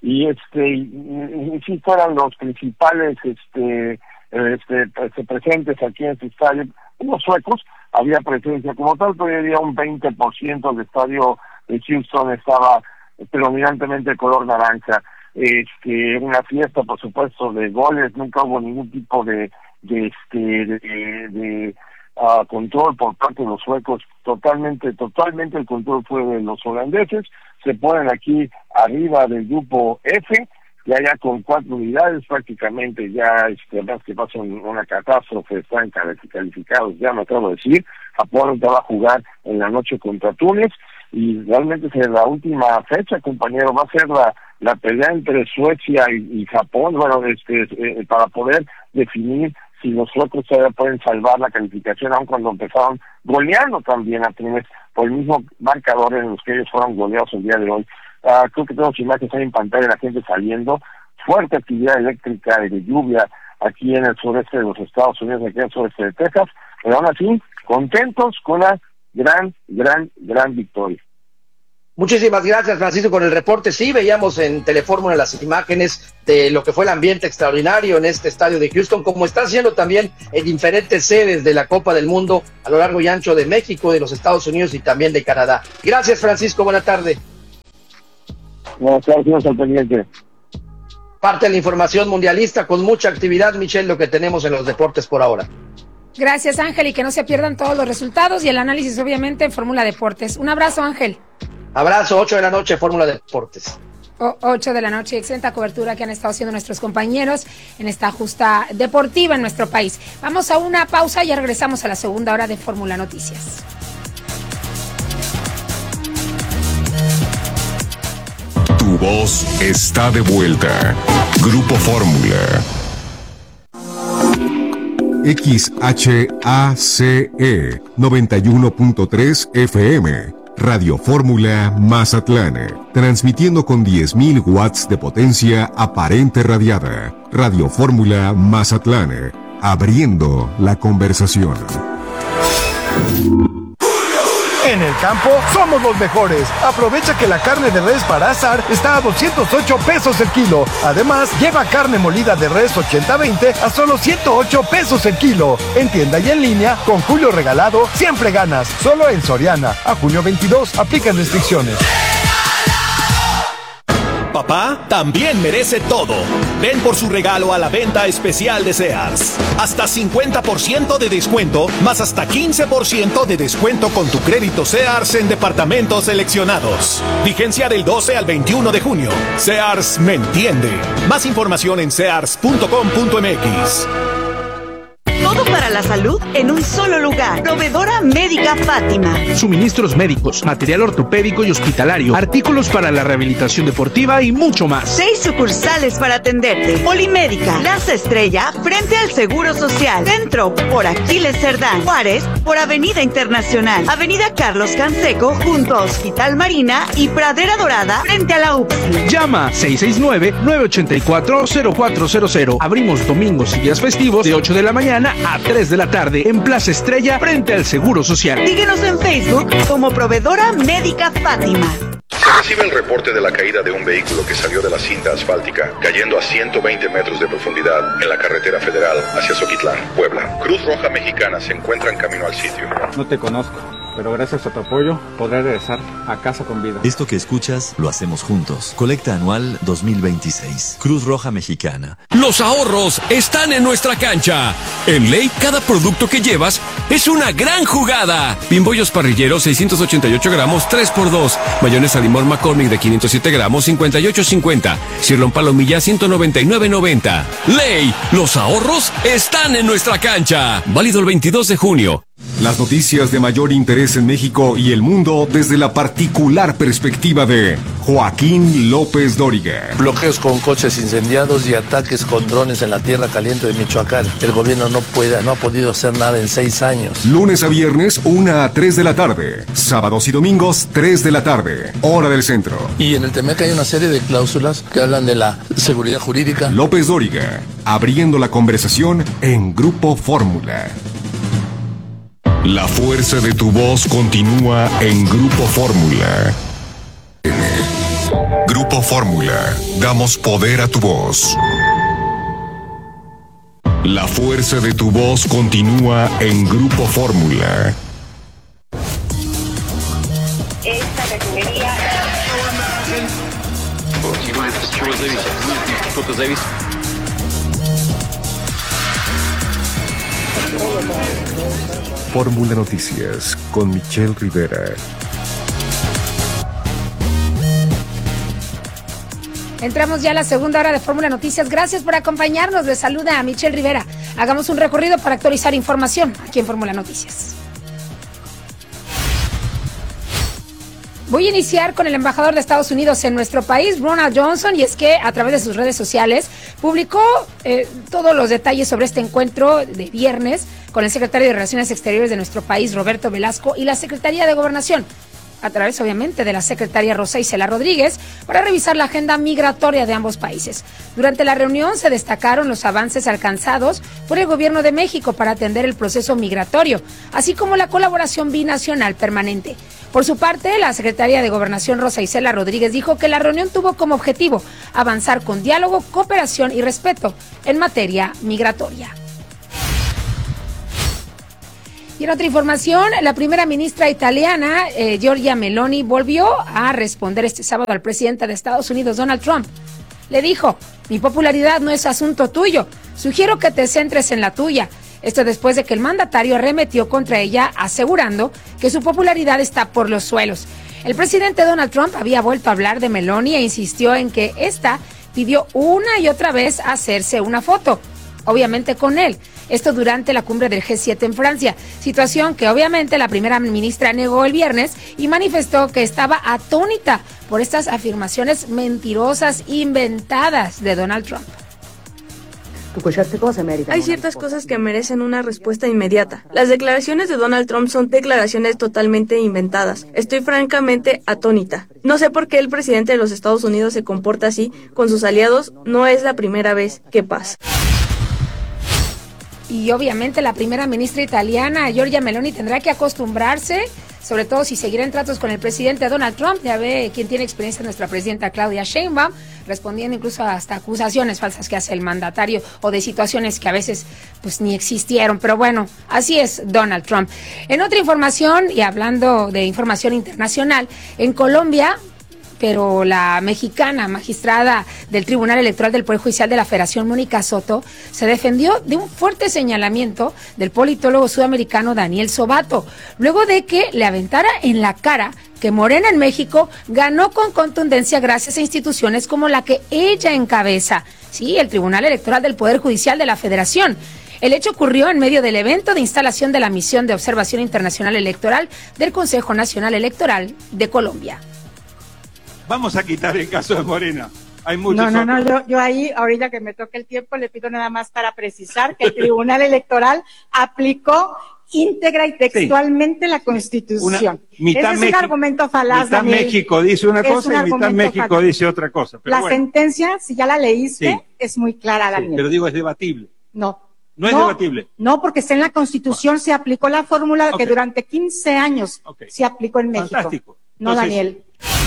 y este, y, y, y sí fueran los principales este, este, presentes aquí en este estadio, los suecos, había presencia como tal, pero había un veinte por ciento del estadio de Houston estaba predominantemente de color naranja. Este, una fiesta, por supuesto, de goles, nunca hubo ningún tipo de, de este, de, de, de uh, control por parte de los suecos, totalmente, totalmente el control fue de los holandeses. Se ponen aquí arriba del grupo F, ya ya con cuatro unidades prácticamente, ya este, más que pasa una catástrofe, están calificados, ya me acabo de decir. Japón va a jugar en la noche contra Túnez, y realmente es la última fecha, compañero, va a ser la, la pelea entre Suecia y, y Japón, bueno, este, eh, para poder definir si los suecos todavía pueden salvar la calificación, aun cuando empezaron goleando también a Túnez por el mismo marcador en los que ellos fueron goleados el día de hoy. Uh, creo que tenemos imágenes ahí en pantalla de la gente saliendo, fuerte actividad eléctrica y de lluvia aquí en el sureste de los Estados Unidos, aquí en el sureste de Texas, pero aún así, contentos con la gran, gran, gran victoria. Muchísimas gracias, Francisco, con el reporte. Sí, veíamos en Telefórmula las imágenes de lo que fue el ambiente extraordinario en este estadio de Houston, como está haciendo también en diferentes sedes de la Copa del Mundo a lo largo y ancho de México, de los Estados Unidos y también de Canadá. Gracias, Francisco, buena tarde. Buenas tardes, al pendiente. Parte de la información mundialista con mucha actividad, Michelle, lo que tenemos en los deportes por ahora. Gracias, Ángel, y que no se pierdan todos los resultados y el análisis, obviamente, en Fórmula Deportes. Un abrazo, Ángel. Abrazo, ocho de la noche, Fórmula Deportes. O, ocho de la noche, excelente cobertura que han estado haciendo nuestros compañeros en esta justa deportiva en nuestro país. Vamos a una pausa y ya regresamos a la segunda hora de Fórmula Noticias. Tu voz está de vuelta. Grupo Fórmula. X H A C E noventa y uno punto tres F M. Radio Fórmula Mazatlán, transmitiendo con diez mil watts de potencia aparente radiada. Radio Fórmula Mazatlán, abriendo la conversación. En el campo somos los mejores. Aprovecha que la carne de res para asar está a doscientos ocho pesos el kilo. Además, lleva carne molida de res ochenta veinte a solo ciento ocho pesos el kilo. En tienda y en línea, con Julio Regalado, siempre ganas. Solo en Soriana. A junio veintidós, aplican restricciones. Papá también merece todo. Ven por su regalo a la venta especial de Sears. Hasta cincuenta por ciento de descuento, más hasta quince por ciento de descuento con tu crédito Sears en departamentos seleccionados. Vigencia del doce al veintiuno de junio. Sears me entiende. Más información en sears punto com punto m x. Todo para la salud en un solo lugar. Proveedora Médica Fátima. Suministros médicos, material ortopédico y hospitalario, artículos para la rehabilitación deportiva y mucho más. Seis sucursales para atenderte. Polimédica, Plaza Estrella, frente al Seguro Social. Centro, por Aquiles Cerdán. Juárez, por Avenida Internacional. Avenida Carlos Canseco, junto a Hospital Marina y Pradera Dorada, frente a la U P S I. Llama seis seis nueve, nueve ocho cuatro, cero cuatro cero cero. Abrimos domingos y días festivos de ocho de la mañana a tres de la tarde en Plaza Estrella frente al Seguro Social. Síguenos en Facebook como Proveedora Médica Fátima. Se recibe el reporte de la caída de un vehículo que salió de la cinta asfáltica, cayendo a ciento veinte metros de profundidad en la carretera federal hacia Zoquitlán, Puebla. Cruz Roja Mexicana se encuentra en camino al sitio. No te conozco, pero gracias a tu apoyo podré regresar a casa con vida. Esto que escuchas lo hacemos juntos. Colecta anual dos mil veintiséis. Cruz Roja Mexicana. Los ahorros están en nuestra cancha. En Ley, cada producto que llevas es una gran jugada. Pimbollos parrilleros seiscientos ochenta y ocho gramos, tres por dos. Mayonesa limón McCormick de quinientos siete gramos, cincuenta y ocho cincuenta. Cirlón palomilla, ciento noventa y nueve noventa. Ley, los ahorros están en nuestra cancha. Válido el veintidós de junio. Las noticias de mayor interés en México y el mundo desde la particular perspectiva de Joaquín López Dóriga. Bloqueos con coches incendiados y ataques con drones en la tierra caliente de Michoacán. El gobierno no puede, no ha podido hacer nada en seis años. Lunes a viernes, una a tres de la tarde. Sábados y domingos, tres de la tarde. Hora del centro. Y en el T M E C hay una serie de cláusulas que hablan de la seguridad jurídica. López Dóriga, abriendo la conversación en Grupo Fórmula. La fuerza de tu voz continúa en Grupo Fórmula. Grupo Grupo Fórmula, damos poder a tu voz. La fuerza de tu voz continúa en Grupo Fórmula. Esta refinería... Fórmula Noticias con Michelle Rivera. Entramos ya a la segunda hora de Fórmula Noticias. Gracias por acompañarnos. Les saluda a Michelle Rivera. Hagamos un recorrido para actualizar información aquí en Fórmula Noticias. Voy a iniciar con el embajador de Estados Unidos en nuestro país, Ronald Johnson, y es que a través de sus redes sociales publicó eh, todos los detalles sobre este encuentro de viernes con el secretario de Relaciones Exteriores de nuestro país, Roberto Velasco, y la Secretaría de Gobernación, a través obviamente de la secretaria Rosa Isela Rodríguez, para revisar la agenda migratoria de ambos países. Durante la reunión se destacaron los avances alcanzados por el gobierno de México para atender el proceso migratorio, así como la colaboración binacional permanente. Por su parte, la secretaria de Gobernación Rosa Isela Rodríguez dijo que la reunión tuvo como objetivo avanzar con diálogo, cooperación y respeto en materia migratoria. Y en otra información, la primera ministra italiana, eh, Giorgia Meloni, volvió a responder este sábado al presidente de Estados Unidos, Donald Trump. Le dijo: mi popularidad no es asunto tuyo, sugiero que te centres en la tuya. Esto después de que el mandatario arremetió contra ella, asegurando que su popularidad está por los suelos. El presidente Donald Trump había vuelto a hablar de Meloni e insistió en que ésta pidió una y otra vez hacerse una foto, obviamente con él. Esto durante la cumbre del G siete en Francia, situación que obviamente la primera ministra negó el viernes y manifestó que estaba atónita por estas afirmaciones mentirosas inventadas de Donald Trump. Hay ciertas cosas que merecen una respuesta inmediata. Las declaraciones de Donald Trump son declaraciones totalmente inventadas. Estoy francamente atónita. No sé por qué el presidente de los Estados Unidos se comporta así con sus aliados. No es la primera vez que pasa. Y obviamente la primera ministra italiana, Giorgia Meloni, tendrá que acostumbrarse, sobre todo si seguirá en tratos con el presidente Donald Trump. Ya ve quién tiene experiencia, nuestra presidenta Claudia Sheinbaum, respondiendo incluso hasta acusaciones falsas que hace el mandatario o de situaciones que a veces pues ni existieron. Pero bueno, así es Donald Trump. En otra información, y hablando de información internacional, en Colombia, pero la mexicana magistrada del Tribunal Electoral del Poder Judicial de la Federación, Mónica Soto, se defendió de un fuerte señalamiento del politólogo sudamericano Daniel Sobato, luego de que le aventara en la cara que Morena en México ganó con contundencia gracias a instituciones como la que ella encabeza, sí, el Tribunal Electoral del Poder Judicial de la Federación. El hecho ocurrió en medio del evento de instalación de la Misión de Observación Internacional Electoral del Consejo Nacional Electoral de Colombia. Vamos a quitar el caso de Morena. Hay muchos No, no, no, otros. yo, yo ahí, ahorita que me toque el tiempo, le pido nada más para precisar que el Tribunal Electoral aplicó íntegra y textualmente sí. la Constitución. Una, mitad Ese es México, un argumento falaz, mitad Daniel. México dice una Es cosa un y mitad México falaz. dice otra cosa. Pero la bueno, sentencia, si ya la leíste, sí. es muy clara, Daniel. Sí, pero digo, es debatible. No. No es no, debatible. No, porque está en la Constitución, bueno. se aplicó la fórmula okay. que durante quince años okay. se aplicó en México. Fantástico. No, Entonces, Daniel.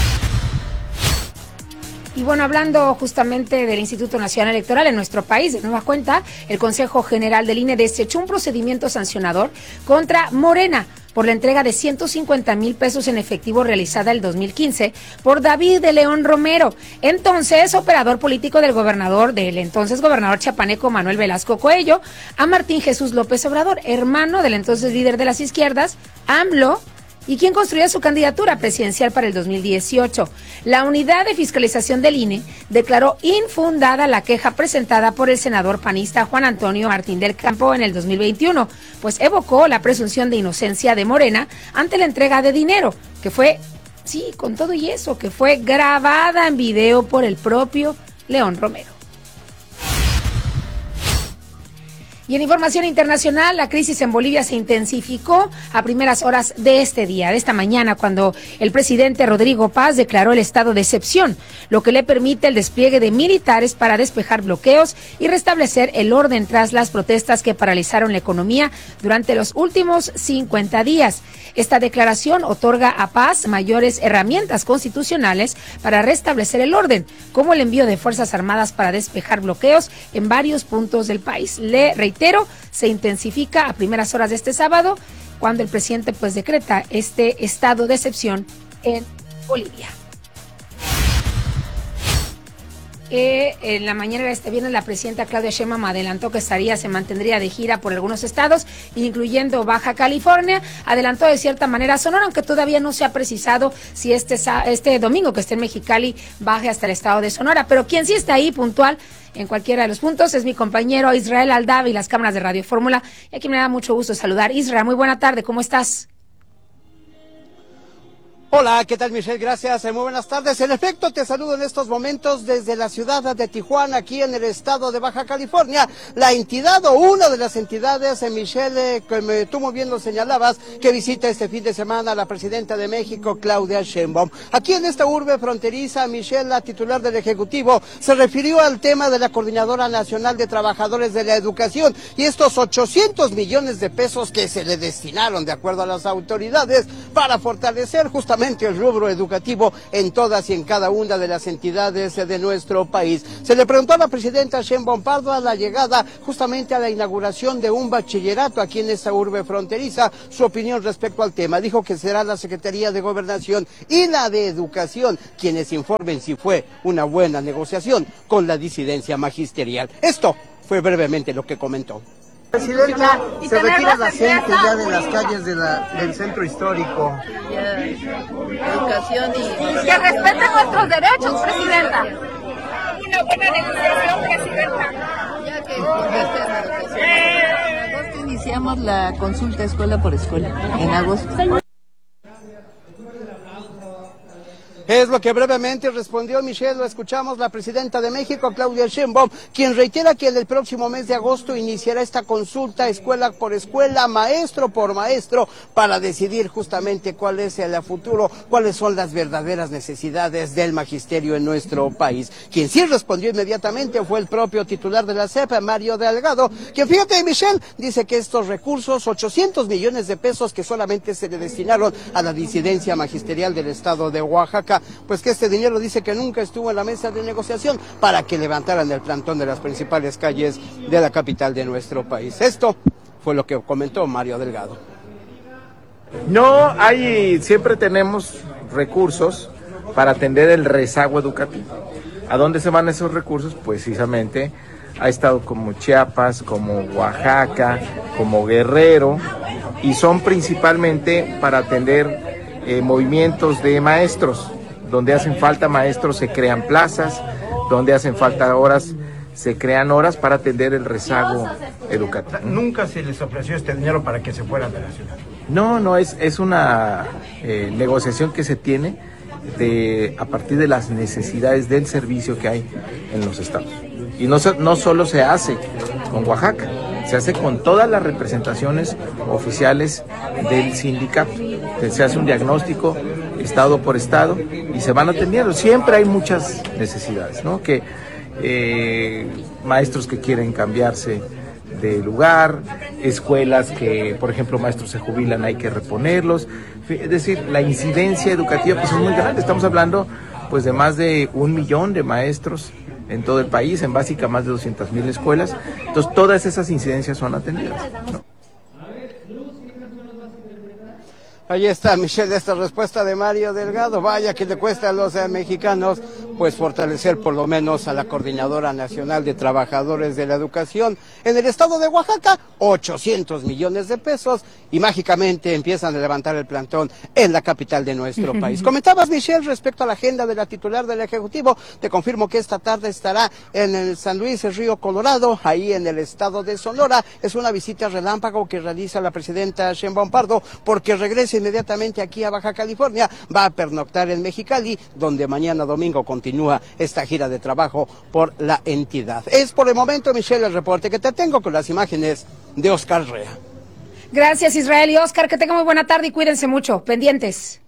Y bueno, hablando justamente del Instituto Nacional Electoral en nuestro país, de nueva cuenta, el Consejo General del I N E desechó un procedimiento sancionador contra Morena por la entrega de ciento cincuenta mil pesos en efectivo realizada el dos mil quince por David de León Romero, entonces operador político del gobernador, del entonces gobernador chapaneco Manuel Velasco Coello, a Martín Jesús López Obrador, hermano del entonces líder de las izquierdas, AMLO, y quien construyó su candidatura presidencial para el dos mil dieciocho. La unidad de fiscalización del I N E declaró infundada la queja presentada por el senador panista Juan Antonio Martín del Campo en el dos mil veintiuno, pues evocó la presunción de inocencia de Morena ante la entrega de dinero, que fue, sí, con todo y eso, que fue grabada en video por el propio León Romero. Y en información internacional, la crisis en Bolivia se intensificó a primeras horas de este día, de esta mañana, cuando el presidente Rodrigo Paz declaró el estado de excepción, lo que le permite el despliegue de militares para despejar bloqueos y restablecer el orden tras las protestas que paralizaron la economía durante los últimos cincuenta días. Esta declaración otorga a Paz mayores herramientas constitucionales para restablecer el orden, como el envío de Fuerzas Armadas para despejar bloqueos en varios puntos del país. Le reitero, se intensifica a primeras horas de este sábado, cuando el presidente pues decreta este estado de excepción en Bolivia. Eh, en la mañana de este viernes, la presidenta Claudia Sheinbaum adelantó que estaría, se mantendría de gira por algunos estados, incluyendo Baja California. Adelantó de cierta manera Sonora, aunque todavía no se ha precisado si este, este domingo que esté en Mexicali baje hasta el estado de Sonora. Pero quien sí está ahí puntual en cualquiera de los puntos es mi compañero Israel Aldave y las cámaras de Radio Fórmula. Y aquí me da mucho gusto saludar. Israel, muy buena tarde, ¿cómo estás? Hola, ¿qué tal, Michelle? Gracias, muy buenas tardes. En efecto, te saludo en estos momentos desde la ciudad de Tijuana, aquí en el estado de Baja California. La entidad o una de las entidades, Michelle, como tú muy bien lo señalabas, que visita este fin de semana a la presidenta de México, Claudia Sheinbaum. Aquí en esta urbe fronteriza, Michelle, la titular del Ejecutivo, se refirió al tema de la Coordinadora Nacional de Trabajadores de la Educación y estos ochocientos millones de pesos que se le destinaron, de acuerdo a las autoridades, para fortalecer justamente el rubro educativo en todas y en cada una de las entidades de nuestro país. Se le preguntó a la presidenta Sheinbaum Pardo a la llegada justamente a la inauguración de un bachillerato aquí en esta urbe fronteriza su opinión respecto al tema. Dijo que será la Secretaría de Gobernación y la de Educación quienes informen si fue una buena negociación con la disidencia magisterial. Esto fue brevemente lo que comentó. Presidenta, se retira la gente ya de las calles de la, del centro histórico. Ya, educación y... Que respeten nuestros derechos, Presidenta. Una buena negociación, Presidenta. Ya que convierte en educación. En agosto iniciamos la consulta escuela por escuela. En agosto. Es lo que brevemente respondió Michelle, lo escuchamos, la presidenta de México, Claudia Sheinbaum, quien reitera que en el próximo mes de agosto iniciará esta consulta escuela por escuela, maestro por maestro, para decidir justamente cuál es el futuro, cuáles son las verdaderas necesidades del magisterio en nuestro país. Quien sí respondió inmediatamente fue el propio titular de la S E P, Mario Delgado, quien, fíjate, Michelle, dice que estos recursos, ochocientos millones de pesos que solamente se le destinaron a la disidencia magisterial del estado de Oaxaca, pues que este dinero dice que nunca estuvo en la mesa de negociación para que levantaran el plantón de las principales calles de la capital de nuestro país. Esto fue lo que comentó Mario Delgado. No hay, siempre tenemos recursos para atender el rezago educativo. ¿A dónde se van esos recursos? Pues precisamente a estados como Chiapas, como Oaxaca, como Guerrero, y son principalmente para atender eh, movimientos de maestros. Donde hacen falta maestros se crean plazas, donde hacen falta horas se crean horas para atender el rezago educativo. ¿Nunca se les ofreció este dinero para que se fueran de la ciudad? No, no, es, es una eh, negociación que se tiene de, a partir de las necesidades del servicio que hay en los estados. Y no, no solo se hace con Oaxaca, se hace con todas las representaciones oficiales del sindicato. Se hace un diagnóstico estado por estado y se van atendiendo. Siempre hay muchas necesidades, ¿no? Que eh, maestros que quieren cambiarse de lugar, escuelas que, por ejemplo, maestros se jubilan, hay que reponerlos. Es decir, la incidencia educativa pues es muy grande. Estamos hablando pues de más de un millón de maestros en todo el país, en básica más de doscientas mil escuelas. Entonces todas esas incidencias son atendidas, ¿no? Ahí está, Michelle, esta respuesta de Mario Delgado. Vaya que le cuesta a los eh, mexicanos pues fortalecer por lo menos a la Coordinadora Nacional de Trabajadores de la Educación en el estado de Oaxaca, ochocientos millones de pesos, y mágicamente empiezan a levantar el plantón en la capital de nuestro país. Comentabas, Michelle, respecto a la agenda de la titular del Ejecutivo. Te confirmo que esta tarde estará en el San Luis, el Río Colorado, ahí en el estado de Sonora. Es una visita relámpago que realiza la presidenta Sheinbaum Pardo porque regresa inmediatamente aquí a Baja California, va a pernoctar en Mexicali, donde mañana domingo continúa esta gira de trabajo por la entidad. Es por el momento, Michelle, el reporte que te tengo con las imágenes de Oscar Rea. Gracias, Israel y Oscar, que tengan muy buena tarde y cuídense mucho, pendientes.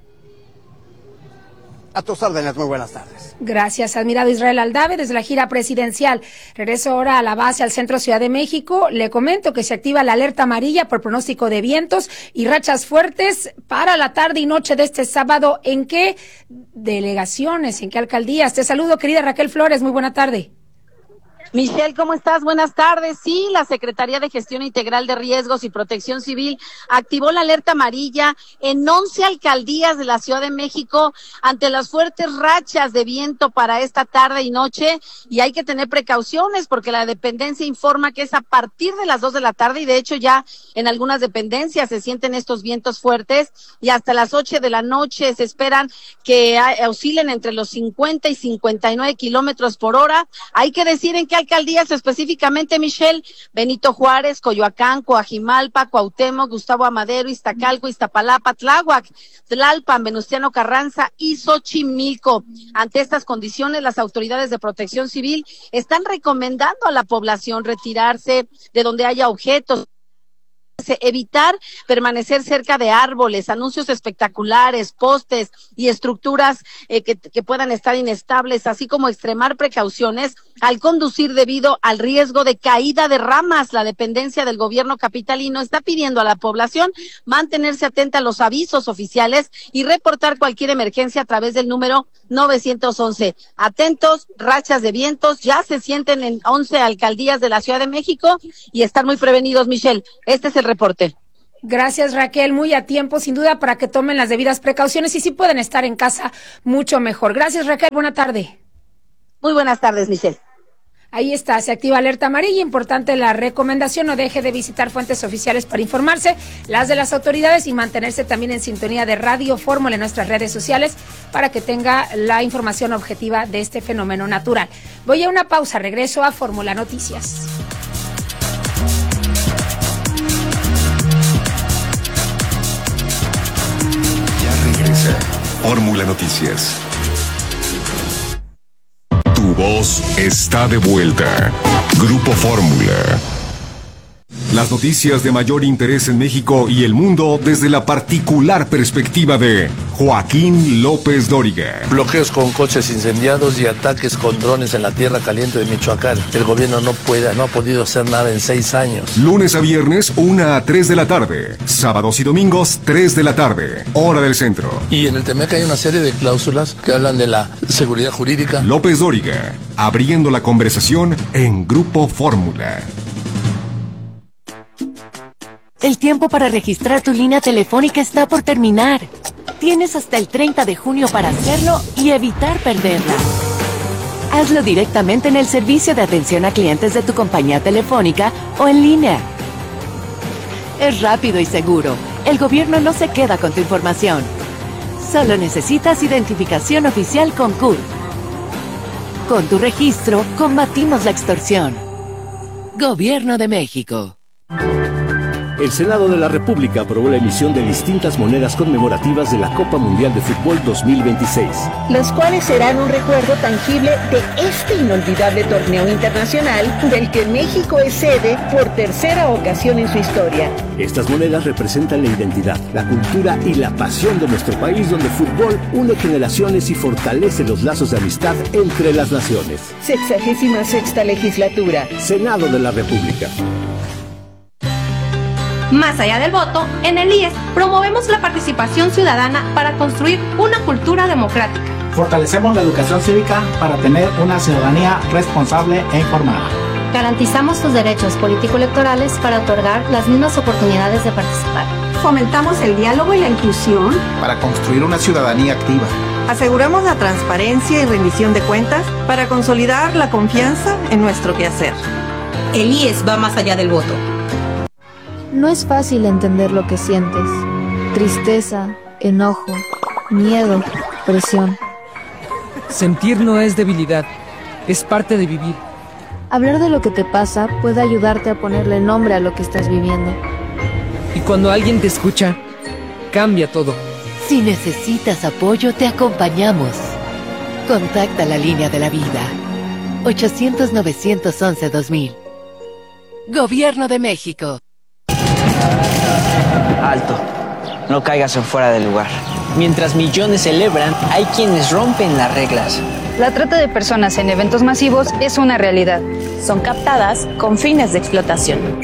A tus órdenes, muy buenas tardes. Gracias, admirado Israel Aldave, desde la gira presidencial. Regreso ahora a la base al centro Ciudad de México. Le comento que se activa la alerta amarilla por pronóstico de vientos y rachas fuertes para la tarde y noche de este sábado. ¿En qué delegaciones, en qué alcaldías? Te saludo, querida Raquel Flores, muy buena tarde. Michelle, ¿cómo estás? Buenas tardes. Sí, la Secretaría de Gestión Integral de Riesgos y Protección Civil activó la alerta amarilla en once alcaldías de la Ciudad de México ante las fuertes rachas de viento para esta tarde y noche, y hay que tener precauciones porque la dependencia informa que es a partir de las dos de la tarde y de hecho ya en algunas dependencias se sienten estos vientos fuertes y hasta las ocho de la noche se esperan que oscilen entre los cincuenta y cincuenta y nueve kilómetros por hora. Hay que decir en qué alcaldías específicamente, Michelle: Benito Juárez, Coyoacán, Coajimalpa, Cuauhtémoc, Gustavo Amadero, Iztacalco, Iztapalapa, Tláhuac, Tlalpan, Venustiano Carranza y Xochimilco. Ante estas condiciones, las autoridades de Protección Civil están recomendando a la población retirarse de donde haya objetos, evitar permanecer cerca de árboles, anuncios espectaculares, postes y estructuras eh, que, que puedan estar inestables, así como extremar precauciones al conducir debido al riesgo de caída de ramas. La dependencia del gobierno capitalino está pidiendo a la población mantenerse atenta a los avisos oficiales y reportar cualquier emergencia a través del número nueve once. Atentos, rachas de vientos ya se sienten en once alcaldías de la Ciudad de México y están muy prevenidos, Michelle. Este es el reporte. Gracias, Raquel, muy a tiempo, sin duda, para que tomen las debidas precauciones y si pueden estar en casa, mucho mejor. Gracias, Raquel, buena tarde. Muy buenas tardes, Michelle. Ahí está, se activa alerta amarilla, importante la recomendación, no deje de visitar fuentes oficiales para informarse, las de las autoridades, y mantenerse también en sintonía de Radio Fórmula en nuestras redes sociales para que tenga la información objetiva de este fenómeno natural. Voy a una pausa, regreso a Fórmula Noticias. Fórmula Noticias. Tu voz está de vuelta. Grupo Fórmula. Las noticias de mayor interés en México y el mundo desde la particular perspectiva de Joaquín López Dóriga. Bloqueos con coches incendiados y ataques con drones en la tierra caliente de Michoacán. El gobierno no puede, no ha podido hacer nada en seis años. Lunes a viernes, una a tres de la tarde. Sábados y domingos, tres de la tarde. Hora del centro. Y en el T M E C hay una serie de cláusulas que hablan de la seguridad jurídica. López Dóriga, abriendo la conversación en Grupo Fórmula. El tiempo para registrar tu línea telefónica está por terminar. Tienes hasta el treinta de junio para hacerlo y evitar perderla. Hazlo directamente en el servicio de atención a clientes de tu compañía telefónica o en línea. Es rápido y seguro. El gobierno no se queda con tu información. Solo necesitas identificación oficial con C U R. Con tu registro, combatimos la extorsión. Gobierno de México. El Senado de la República aprobó la emisión de distintas monedas conmemorativas de la Copa Mundial de Fútbol dos mil veintiséis. Las cuales serán un recuerdo tangible de este inolvidable torneo internacional del que México es sede por tercera ocasión en su historia. Estas monedas representan la identidad, la cultura y la pasión de nuestro país, donde el fútbol une generaciones y fortalece los lazos de amistad entre las naciones. Sexagésima sexta legislatura. Senado de la República. Más allá del voto, en el I E S promovemos la participación ciudadana para construir una cultura democrática. Fortalecemos la educación cívica para tener una ciudadanía responsable e informada. Garantizamos tus derechos político-electorales para otorgar las mismas oportunidades de participar. Fomentamos el diálogo y la inclusión para construir una ciudadanía activa. Aseguramos la transparencia y rendición de cuentas para consolidar la confianza en nuestro quehacer. El I E S va más allá del voto. No es fácil entender lo que sientes. Tristeza, enojo, miedo, presión. Sentir no es debilidad, es parte de vivir. Hablar de lo que te pasa puede ayudarte a ponerle nombre a lo que estás viviendo. Y cuando alguien te escucha, cambia todo. Si necesitas apoyo, te acompañamos. Contacta la línea de la vida. ochocientos, novecientos once, dos mil. Gobierno de México. Alto. No caigas en fuera del lugar. Mientras millones celebran, hay quienes rompen las reglas. La trata de personas en eventos masivos es una realidad. Son captadas con fines de explotación.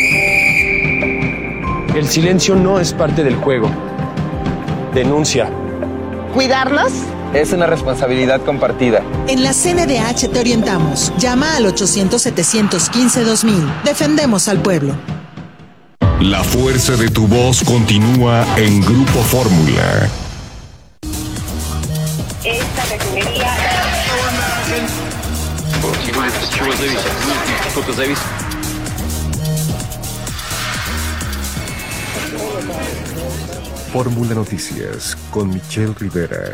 El silencio no es parte del juego. Denuncia. ¿Cuidarnos? Es una responsabilidad compartida. En la C N D H te orientamos. Llama al ochocientos, setecientos quince, dos mil. Defendemos al pueblo. La fuerza de tu voz continúa en Grupo Fórmula. Esta refinería... Fórmula Noticias con Michelle Rivera.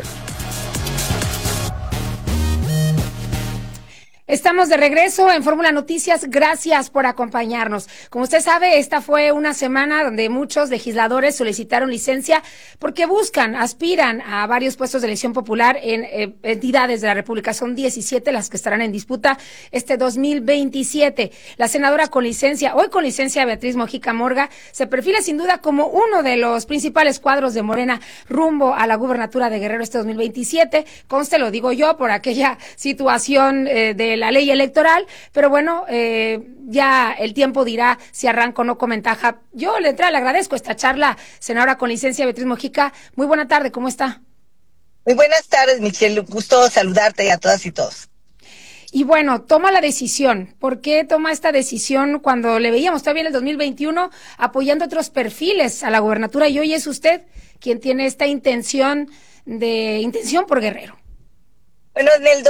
Estamos de regreso en Fórmula Noticias. Gracias por acompañarnos. Como usted sabe, esta fue una semana donde muchos legisladores solicitaron licencia porque buscan, aspiran a varios puestos de elección popular en eh, entidades de la República. Son diecisiete las que estarán en disputa este dos mil veintisiete. La senadora con licencia, hoy con licencia Beatriz Mojica Morga, se perfila sin duda como uno de los principales cuadros de Morena rumbo a la gubernatura de Guerrero este dos mil veintisiete. Conste, lo digo yo, por aquella situación eh, de la ley electoral, pero bueno, eh, ya el tiempo dirá si arranco o no con ventaja. Yo le, le agradezco esta charla, senadora con licencia Beatriz Mojica. Muy buena tarde, ¿cómo está? Muy buenas tardes, Michelle, gusto saludarte a todas y todos. Y bueno, toma la decisión. ¿Por qué toma esta decisión cuando le veíamos todavía en el dos mil veintiuno apoyando otros perfiles a la gubernatura y hoy es usted quien tiene esta intención de intención por Guerrero? Bueno, en el